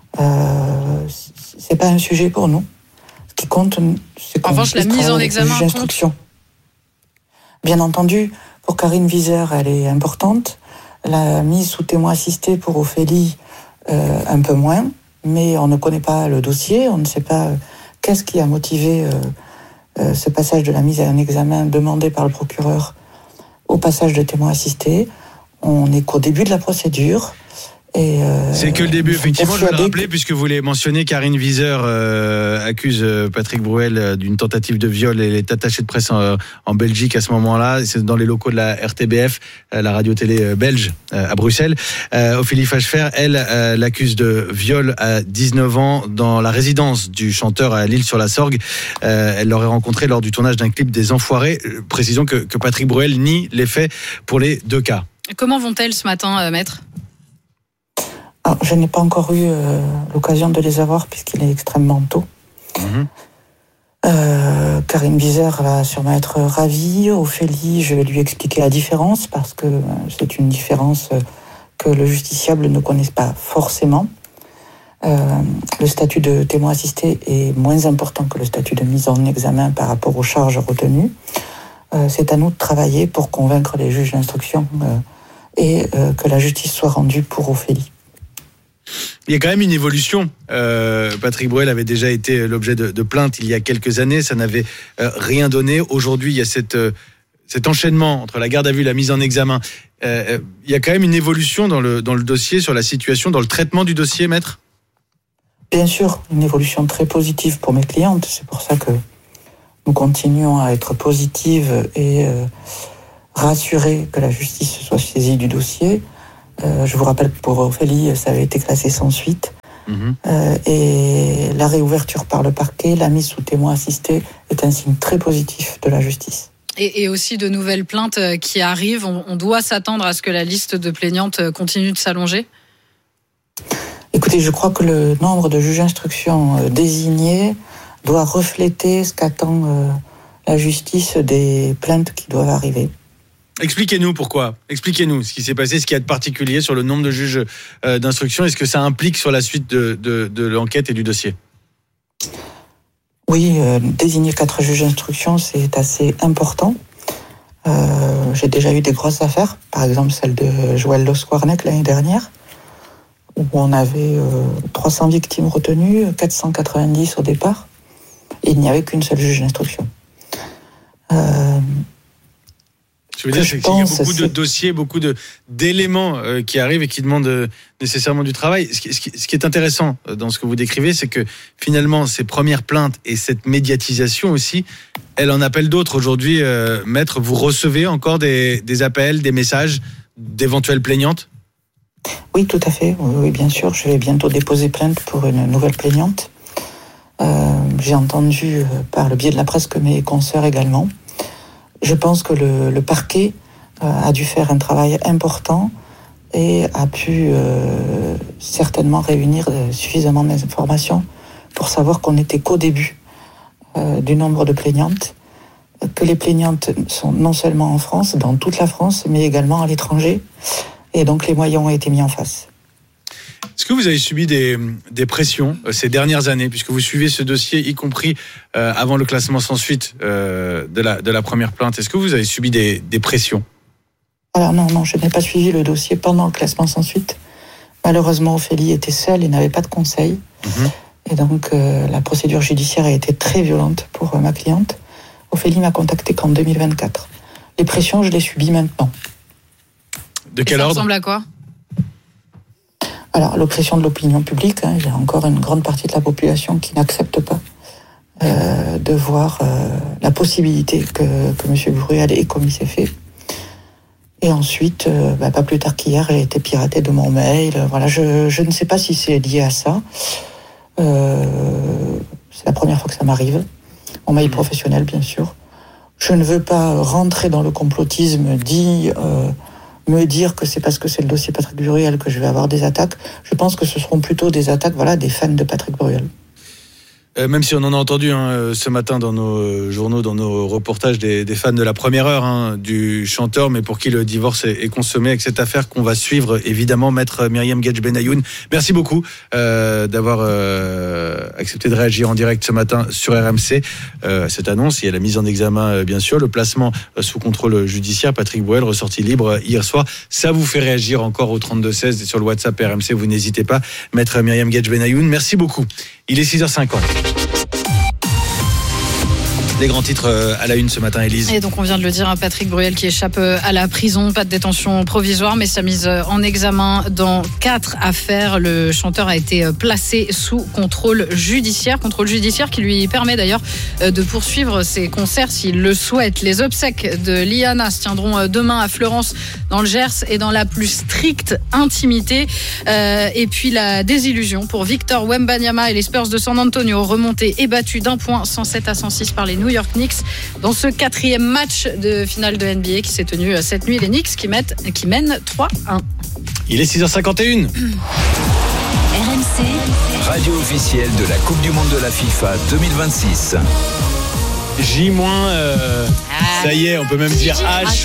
C'est pas un sujet pour nous. Ce qui compte, c'est qu'on puisse la mise en examen compte. Bien entendu, pour Karine Wieser, elle est importante. La mise sous témoin assisté pour Ophélie, un peu moins. Mais on ne connaît pas le dossier, on ne sait pas qu'est-ce qui a motivé ce passage de la mise en examen demandé par le procureur au passage de témoin assisté. On n'est qu'au début de la procédure. C'est que le début, effectivement, je vais le rappeler, puisque vous l'avez mentionné, Karine Wieser accuse Patrick Brouel d'une tentative de viol. Elle est attachée de presse en Belgique à ce moment-là. C'est dans les locaux de la RTBF, la radio-télé belge, à Bruxelles. Ophélie Fachefer, elle, l'accuse de viol à 19 ans dans la résidence du chanteur à Lille-sur-la-Sorgue. Elle l'aurait rencontré lors du tournage d'un clip des Enfoirés. Précisons que Patrick Brouel nie les faits pour les deux cas. Comment vont-elles ce matin, maître ? Alors, je n'ai pas encore eu l'occasion de les avoir puisqu'il est extrêmement tôt. Karine Wieser va sûrement être ravie. Ophélie, je vais lui expliquer la différence parce que c'est une différence que le justiciable ne connaisse pas forcément. Le statut de témoin assisté est moins important que le statut de mise en examen par rapport aux charges retenues. C'est à nous de travailler pour convaincre les juges d'instruction et que la justice soit rendue pour Ophélie. Il y a quand même une évolution. Patrick Brouel avait déjà été l'objet de plaintes il y a quelques années. Ça n'avait rien donné. Aujourd'hui, il y a cet enchaînement entre la garde à vue et la mise en examen. Il y a quand même une évolution dans le dossier, sur la situation, dans le traitement du dossier, maître ? Bien sûr, une évolution très positive pour mes clientes. C'est pour ça que nous continuons à être positives et rassurer que la justice soit saisie du dossier. Je vous rappelle que pour Ophélie, ça avait été classé sans suite. Et la réouverture par le parquet, la mise sous témoin assisté est un signe très positif de la justice. Et aussi de nouvelles plaintes qui arrivent. On doit s'attendre à ce que la liste de plaignantes continue de s'allonger ? Écoutez, je crois que le nombre de juges d'instruction désignés doit refléter ce qu'attend la justice des plaintes qui doivent arriver. Expliquez-nous pourquoi. Expliquez-nous ce qui s'est passé, ce qu'il y a de particulier sur le nombre de juges d'instruction. Est-ce que ça implique sur la suite de l'enquête et du dossier ? Oui, désigner 4 juges d'instruction, c'est assez important. J'ai déjà eu des grosses affaires, par exemple celle de Joël Losquarnec l'année dernière, où on avait 300 victimes retenues, 490 au départ, et il n'y avait qu'une seule juge d'instruction. Je veux dire, c'est qu'il y a beaucoup de dossiers, beaucoup d'éléments qui arrivent et qui demandent nécessairement du travail. Ce qui est intéressant dans ce que vous décrivez, c'est que finalement, ces premières plaintes et cette médiatisation aussi, elle en appelle d'autres. Aujourd'hui, maître, vous recevez encore des appels, des messages d'éventuelles plaignantes ? Oui, tout à fait. Oui, bien sûr. Je vais bientôt déposer plainte pour une nouvelle plaignante. J'ai entendu par le biais de la presse que mes consoeurs également. Je pense que le parquet a dû faire un travail important et a pu certainement réunir suffisamment d'informations pour savoir qu'on n'était qu'au début du nombre de plaignantes, que les plaignantes sont non seulement en France, dans toute la France, mais également à l'étranger. Et donc les moyens ont été mis en face. Est-ce que vous avez subi des pressions ces dernières années, puisque vous suivez ce dossier, y compris avant le classement sans suite de la première plainte ? Est-ce que vous avez subi des pressions ? Alors non, je n'ai pas suivi le dossier pendant le classement sans suite. Malheureusement, Ophélie était seule et n'avait pas de conseil. Et donc la procédure judiciaire a été très violente pour ma cliente. Ophélie m'a contacté qu'en 2024. Les pressions, je les subis maintenant. De quel ordre ? Ça ressemble à quoi ? Alors, l'oppression de l'opinion publique, il y a encore une grande partie de la population qui n'accepte pas de voir la possibilité que M. Brouel ait commis ces faits. Et ensuite, pas plus tard qu'hier, j'ai été piratée de mon mail. Voilà, je ne sais pas si c'est lié à ça. C'est la première fois que ça m'arrive. Mon mail professionnel, bien sûr. Je ne veux pas rentrer dans le complotisme me dire que c'est parce que c'est le dossier Patrick Brouel que je vais avoir des attaques. Je pense que ce seront plutôt des attaques des fans de Patrick Brouel. Même si on en a entendu ce matin dans nos journaux, dans nos reportages, des fans de la première heure du chanteur, mais pour qui le divorce est consommé, avec cette affaire qu'on va suivre, évidemment, maître Myriam Guedj Benayoun. Merci beaucoup d'avoir accepté de réagir en direct ce matin sur RMC. Cette annonce, il y a la mise en examen, bien sûr, le placement sous contrôle judiciaire. Patrick Brouel, ressorti libre hier soir. Ça vous fait réagir encore au 32-16 et sur le WhatsApp RMC, vous n'hésitez pas. Maître Myriam Guedj Benayoun, merci beaucoup. Il est 6h50. Les grands titres à la une ce matin, Élise. Et donc on vient de le dire, Patrick Bruel qui échappe à la prison, pas de détention provisoire, mais sa mise en examen dans 4 affaires. Le chanteur a été placé sous contrôle judiciaire qui lui permet d'ailleurs de poursuivre ses concerts s'il le souhaite. Les obsèques de Liana se tiendront demain à Fleurance dans le Gers et dans la plus stricte intimité. Et puis la désillusion pour Victor Wembanyama et les Spurs de San Antonio, remontés et battus d'un point 107-106 par les New York Knicks dans ce 4e match de finale de NBA qui s'est tenu cette nuit. Les Knicks qui mènent 3-1. Il est 6h51. RMC, radio officielle de la Coupe du Monde de la FIFA 2026. J-, ça y est, on peut même dire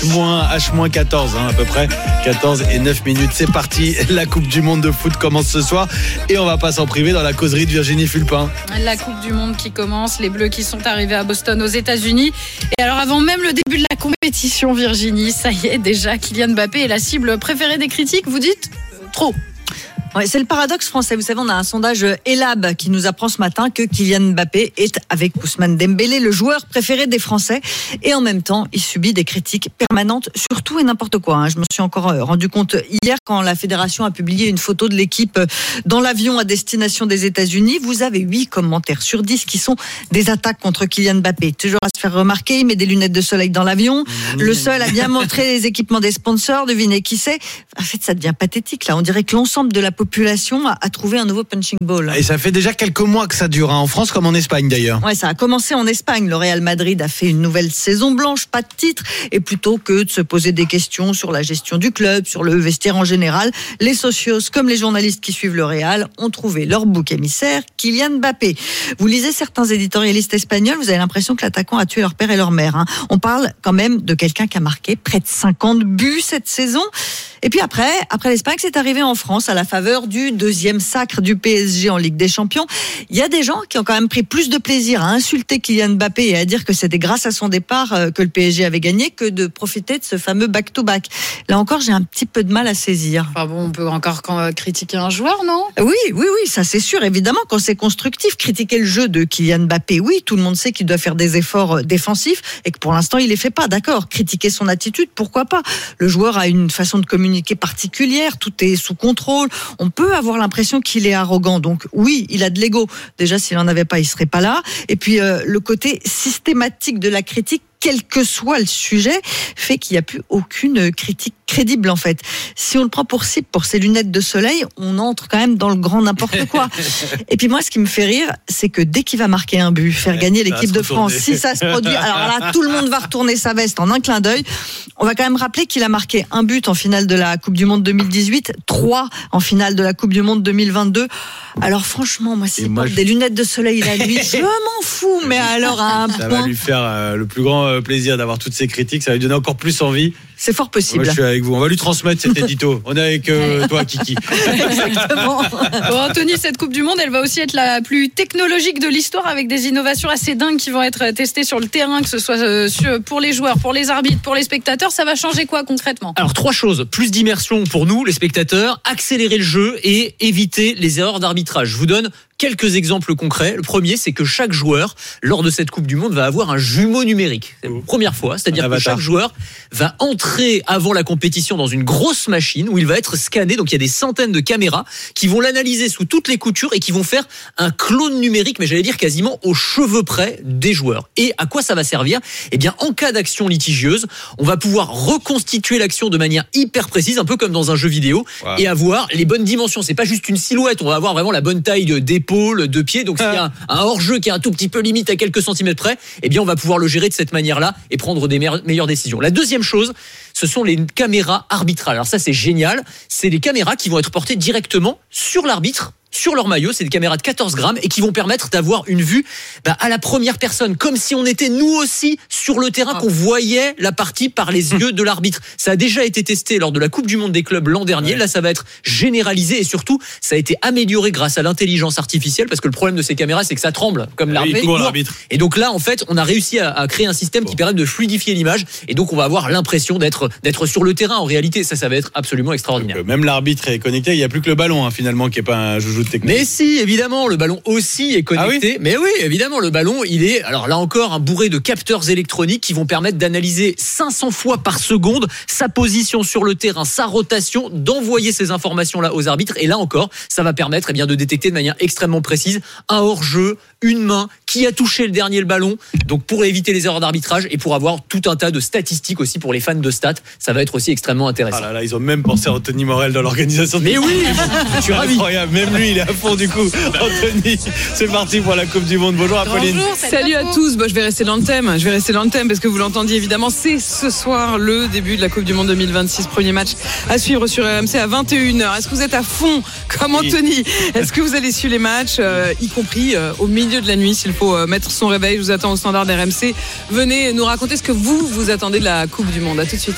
H-14 à peu près, 14 et 9 minutes. C'est parti, la Coupe du Monde de foot commence ce soir et on va pas s'en priver dans la causerie de Virginie Fulpin. La Coupe du Monde qui commence, les Bleus qui sont arrivés à Boston aux États-Unis. Et alors avant même le début de la compétition, Virginie, ça y est déjà, Kylian Mbappé est la cible préférée des critiques, vous dites trop. Ouais, c'est le paradoxe français. Vous savez, on a un sondage Elab qui nous apprend ce matin que Kylian Mbappé est, avec Ousmane Dembélé, le joueur préféré des Français. Et en même temps, il subit des critiques permanentes sur tout et n'importe quoi. Je me suis encore rendu compte hier quand la fédération a publié une photo de l'équipe dans l'avion à destination des États-Unis. Vous avez 8 commentaires sur 10 qui sont des attaques contre Kylian Mbappé. Toujours à se faire remarquer, il met des lunettes de soleil dans l'avion. Le seul à bien montrer les équipements des sponsors. Devinez qui c'est. En fait, ça devient pathétique là. On dirait que l'ensemble de la population a trouvé un nouveau punching ball. Et ça fait déjà quelques mois que ça dure, en France comme en Espagne d'ailleurs. Ouais, ça a commencé en Espagne. Le Real Madrid a fait une nouvelle saison blanche, pas de titre. Et plutôt que de se poser des questions sur la gestion du club, sur le vestiaire en général, les socios comme les journalistes qui suivent le Real ont trouvé leur bouc émissaire, Kylian Mbappé. Vous lisez certains éditorialistes espagnols, vous avez l'impression que l'attaquant a tué leur père et leur mère. On parle quand même de quelqu'un qui a marqué près de 50 buts cette saison. Et puis après l'Espagne, c'est arrivé en France à la faveur du 2e sacre du PSG en Ligue des Champions. Il y a des gens qui ont quand même pris plus de plaisir à insulter Kylian Mbappé et à dire que c'était grâce à son départ que le PSG avait gagné que de profiter de ce fameux back-to-back. Là encore, j'ai un petit peu de mal à saisir. Enfin bon, on peut encore critiquer un joueur, non ? Oui, ça c'est sûr. Évidemment, quand c'est constructif, critiquer le jeu de Kylian Mbappé, oui, tout le monde sait qu'il doit faire des efforts défensifs et que pour l'instant, il les fait pas. D'accord, critiquer son attitude, pourquoi pas ? Le joueur a une façon de communiquer particulière, tout est sous contrôle. On peut avoir l'impression qu'il est arrogant. Donc oui, il a de l'ego. Déjà, s'il en avait pas, il serait pas là. Et puis le côté systématique de la critique, quel que soit le sujet, fait qu'il n'y a plus aucune critique crédible en fait. Si on le prend pour cible pour ses lunettes de soleil, on entre quand même dans le grand n'importe quoi. Et puis moi, ce qui me fait rire, c'est que dès qu'il va marquer un but, faire gagner l'équipe de France, si ça se produit, alors là, tout le monde va retourner sa veste en un clin d'œil. On va quand même rappeler qu'il a marqué un but en finale de la Coupe du Monde 2018, 3 en finale de la Coupe du Monde 2022. Alors franchement, moi, si porte des lunettes de soleil la nuit, je m'en fous, mais alors à un point... Ça va lui faire le plus grand plaisir d'avoir toutes ces critiques, ça va lui donner encore plus envie. C'est fort possible. Moi, je suis avec vous. On va lui transmettre cet édito. On est avec toi, Kiki. Exactement. Bon, Anthony, cette Coupe du Monde, elle va aussi être la plus technologique de l'histoire avec des innovations assez dingues qui vont être testées sur le terrain, que ce soit pour les joueurs, pour les arbitres, pour les spectateurs. Ça va changer quoi concrètement ? Alors 3 choses. Plus d'immersion pour nous, les spectateurs, accélérer le jeu et éviter les erreurs d'arbitrage. Je vous donne quelques exemples concrets. Le premier, c'est que chaque joueur, lors de cette Coupe du Monde, va avoir un jumeau numérique. C'est la première fois. C'est-à-dire que chaque joueur va entrer avant la compétition dans une grosse machine où il va être scanné. Donc, il y a des centaines de caméras qui vont l'analyser sous toutes les coutures et qui vont faire un clone numérique, mais j'allais dire quasiment aux cheveux près des joueurs. Et à quoi ça va servir ? Eh bien, en cas d'action litigieuse, on va pouvoir reconstituer l'action de manière hyper précise, un peu comme dans un jeu vidéo, et avoir les bonnes dimensions. C'est pas juste une silhouette, on va avoir vraiment la bonne taille d'épaule, de pied. Donc s'il y a un hors-jeu qui est un tout petit peu limite à quelques centimètres près, eh bien on va pouvoir le gérer de cette manière-là et prendre des meilleures décisions. La deuxième chose, ce sont les caméras arbitrales. Alors ça, c'est génial. C'est les caméras qui vont être portées directement sur l'arbitre, sur leur maillot. C'est des caméras de 14 grammes et qui vont permettre d'avoir une vue à la première personne, comme si on était nous aussi sur le terrain, qu'on voyait la partie par les yeux de l'arbitre. Ça a déjà été testé lors de la Coupe du Monde des clubs l'an dernier. Là, ça va être généralisé et surtout, ça a été amélioré grâce à l'intelligence artificielle, parce que le problème de ces caméras, c'est que ça tremble comme l'arbitre. Et donc là, en fait, on a réussi à créer un système qui permet de fluidifier l'image et donc on va avoir l'impression d'être sur le terrain. En réalité, ça va être absolument extraordinaire. Donc, même l'arbitre est connecté. Il n'y a plus que le ballon finalement qui est pas un joujou rajoute technique. Mais si, évidemment, le ballon aussi est connecté. Ah oui, mais oui, évidemment, le ballon, il est, alors là encore, un bourré de capteurs électroniques qui vont permettre d'analyser 500 fois par seconde sa position sur le terrain, sa rotation, d'envoyer ces informations-là aux arbitres. Et là encore, ça va permettre de détecter de manière extrêmement précise un hors-jeu, une main, qui a touché le ballon. Donc pour éviter les erreurs d'arbitrage et pour avoir tout un tas de statistiques aussi pour les fans de stats, ça va être aussi extrêmement intéressant. Ah là, ils ont même pensé à Anthony Morel dans l'organisation. Mais oui, je suis ravi. Incroyable, même lui, il est à fond du coup. Anthony, c'est parti pour la Coupe du Monde. Bonjour Apolline. Bonjour, salut à tous. Je vais rester dans le thème. Parce que vous l'entendiez évidemment. C'est ce soir le début de la Coupe du Monde 2026. Premier match à suivre sur RMC à 21h. Est-ce que vous êtes à fond comme Anthony? Est-ce que vous allez suivre les matchs, y compris au milieu de la nuit s'il faut mettre son réveil? Je vous attends au standard d'RMC. Venez nous raconter ce que vous attendez de la Coupe du Monde. À tout de suite.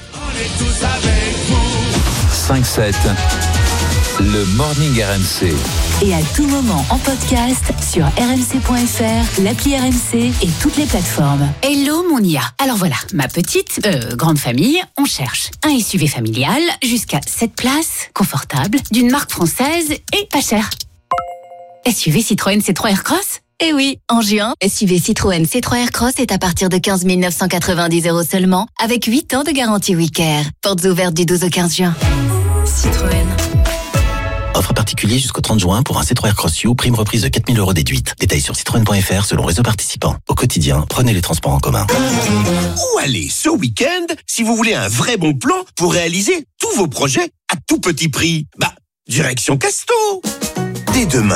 5-7, le Morning RMC. Et à tout moment en podcast sur rmc.fr, l'appli RMC et toutes les plateformes. Hello mon IA. Alors voilà, ma petite, grande famille, on cherche un SUV familial jusqu'à 7 places, confortable, d'une marque française et pas cher. SUV Citroën C3 Aircross? Eh oui, en juin, SUV Citroën C3 Aircross est à partir de 15 990 € seulement, avec 8 ans de garantie WeCare. Portes ouvertes du 12 au 15 juin. Citroën. Offre particulier jusqu'au 30 juin pour un C3 Aircross U, prime reprise de 4 000 € déduite. Détails sur citroën.fr selon réseau participant. Au quotidien, prenez les transports en commun. Où aller ce week-end si vous voulez un vrai bon plan pour réaliser tous vos projets à tout petit prix? Direction Casto. Dès demain,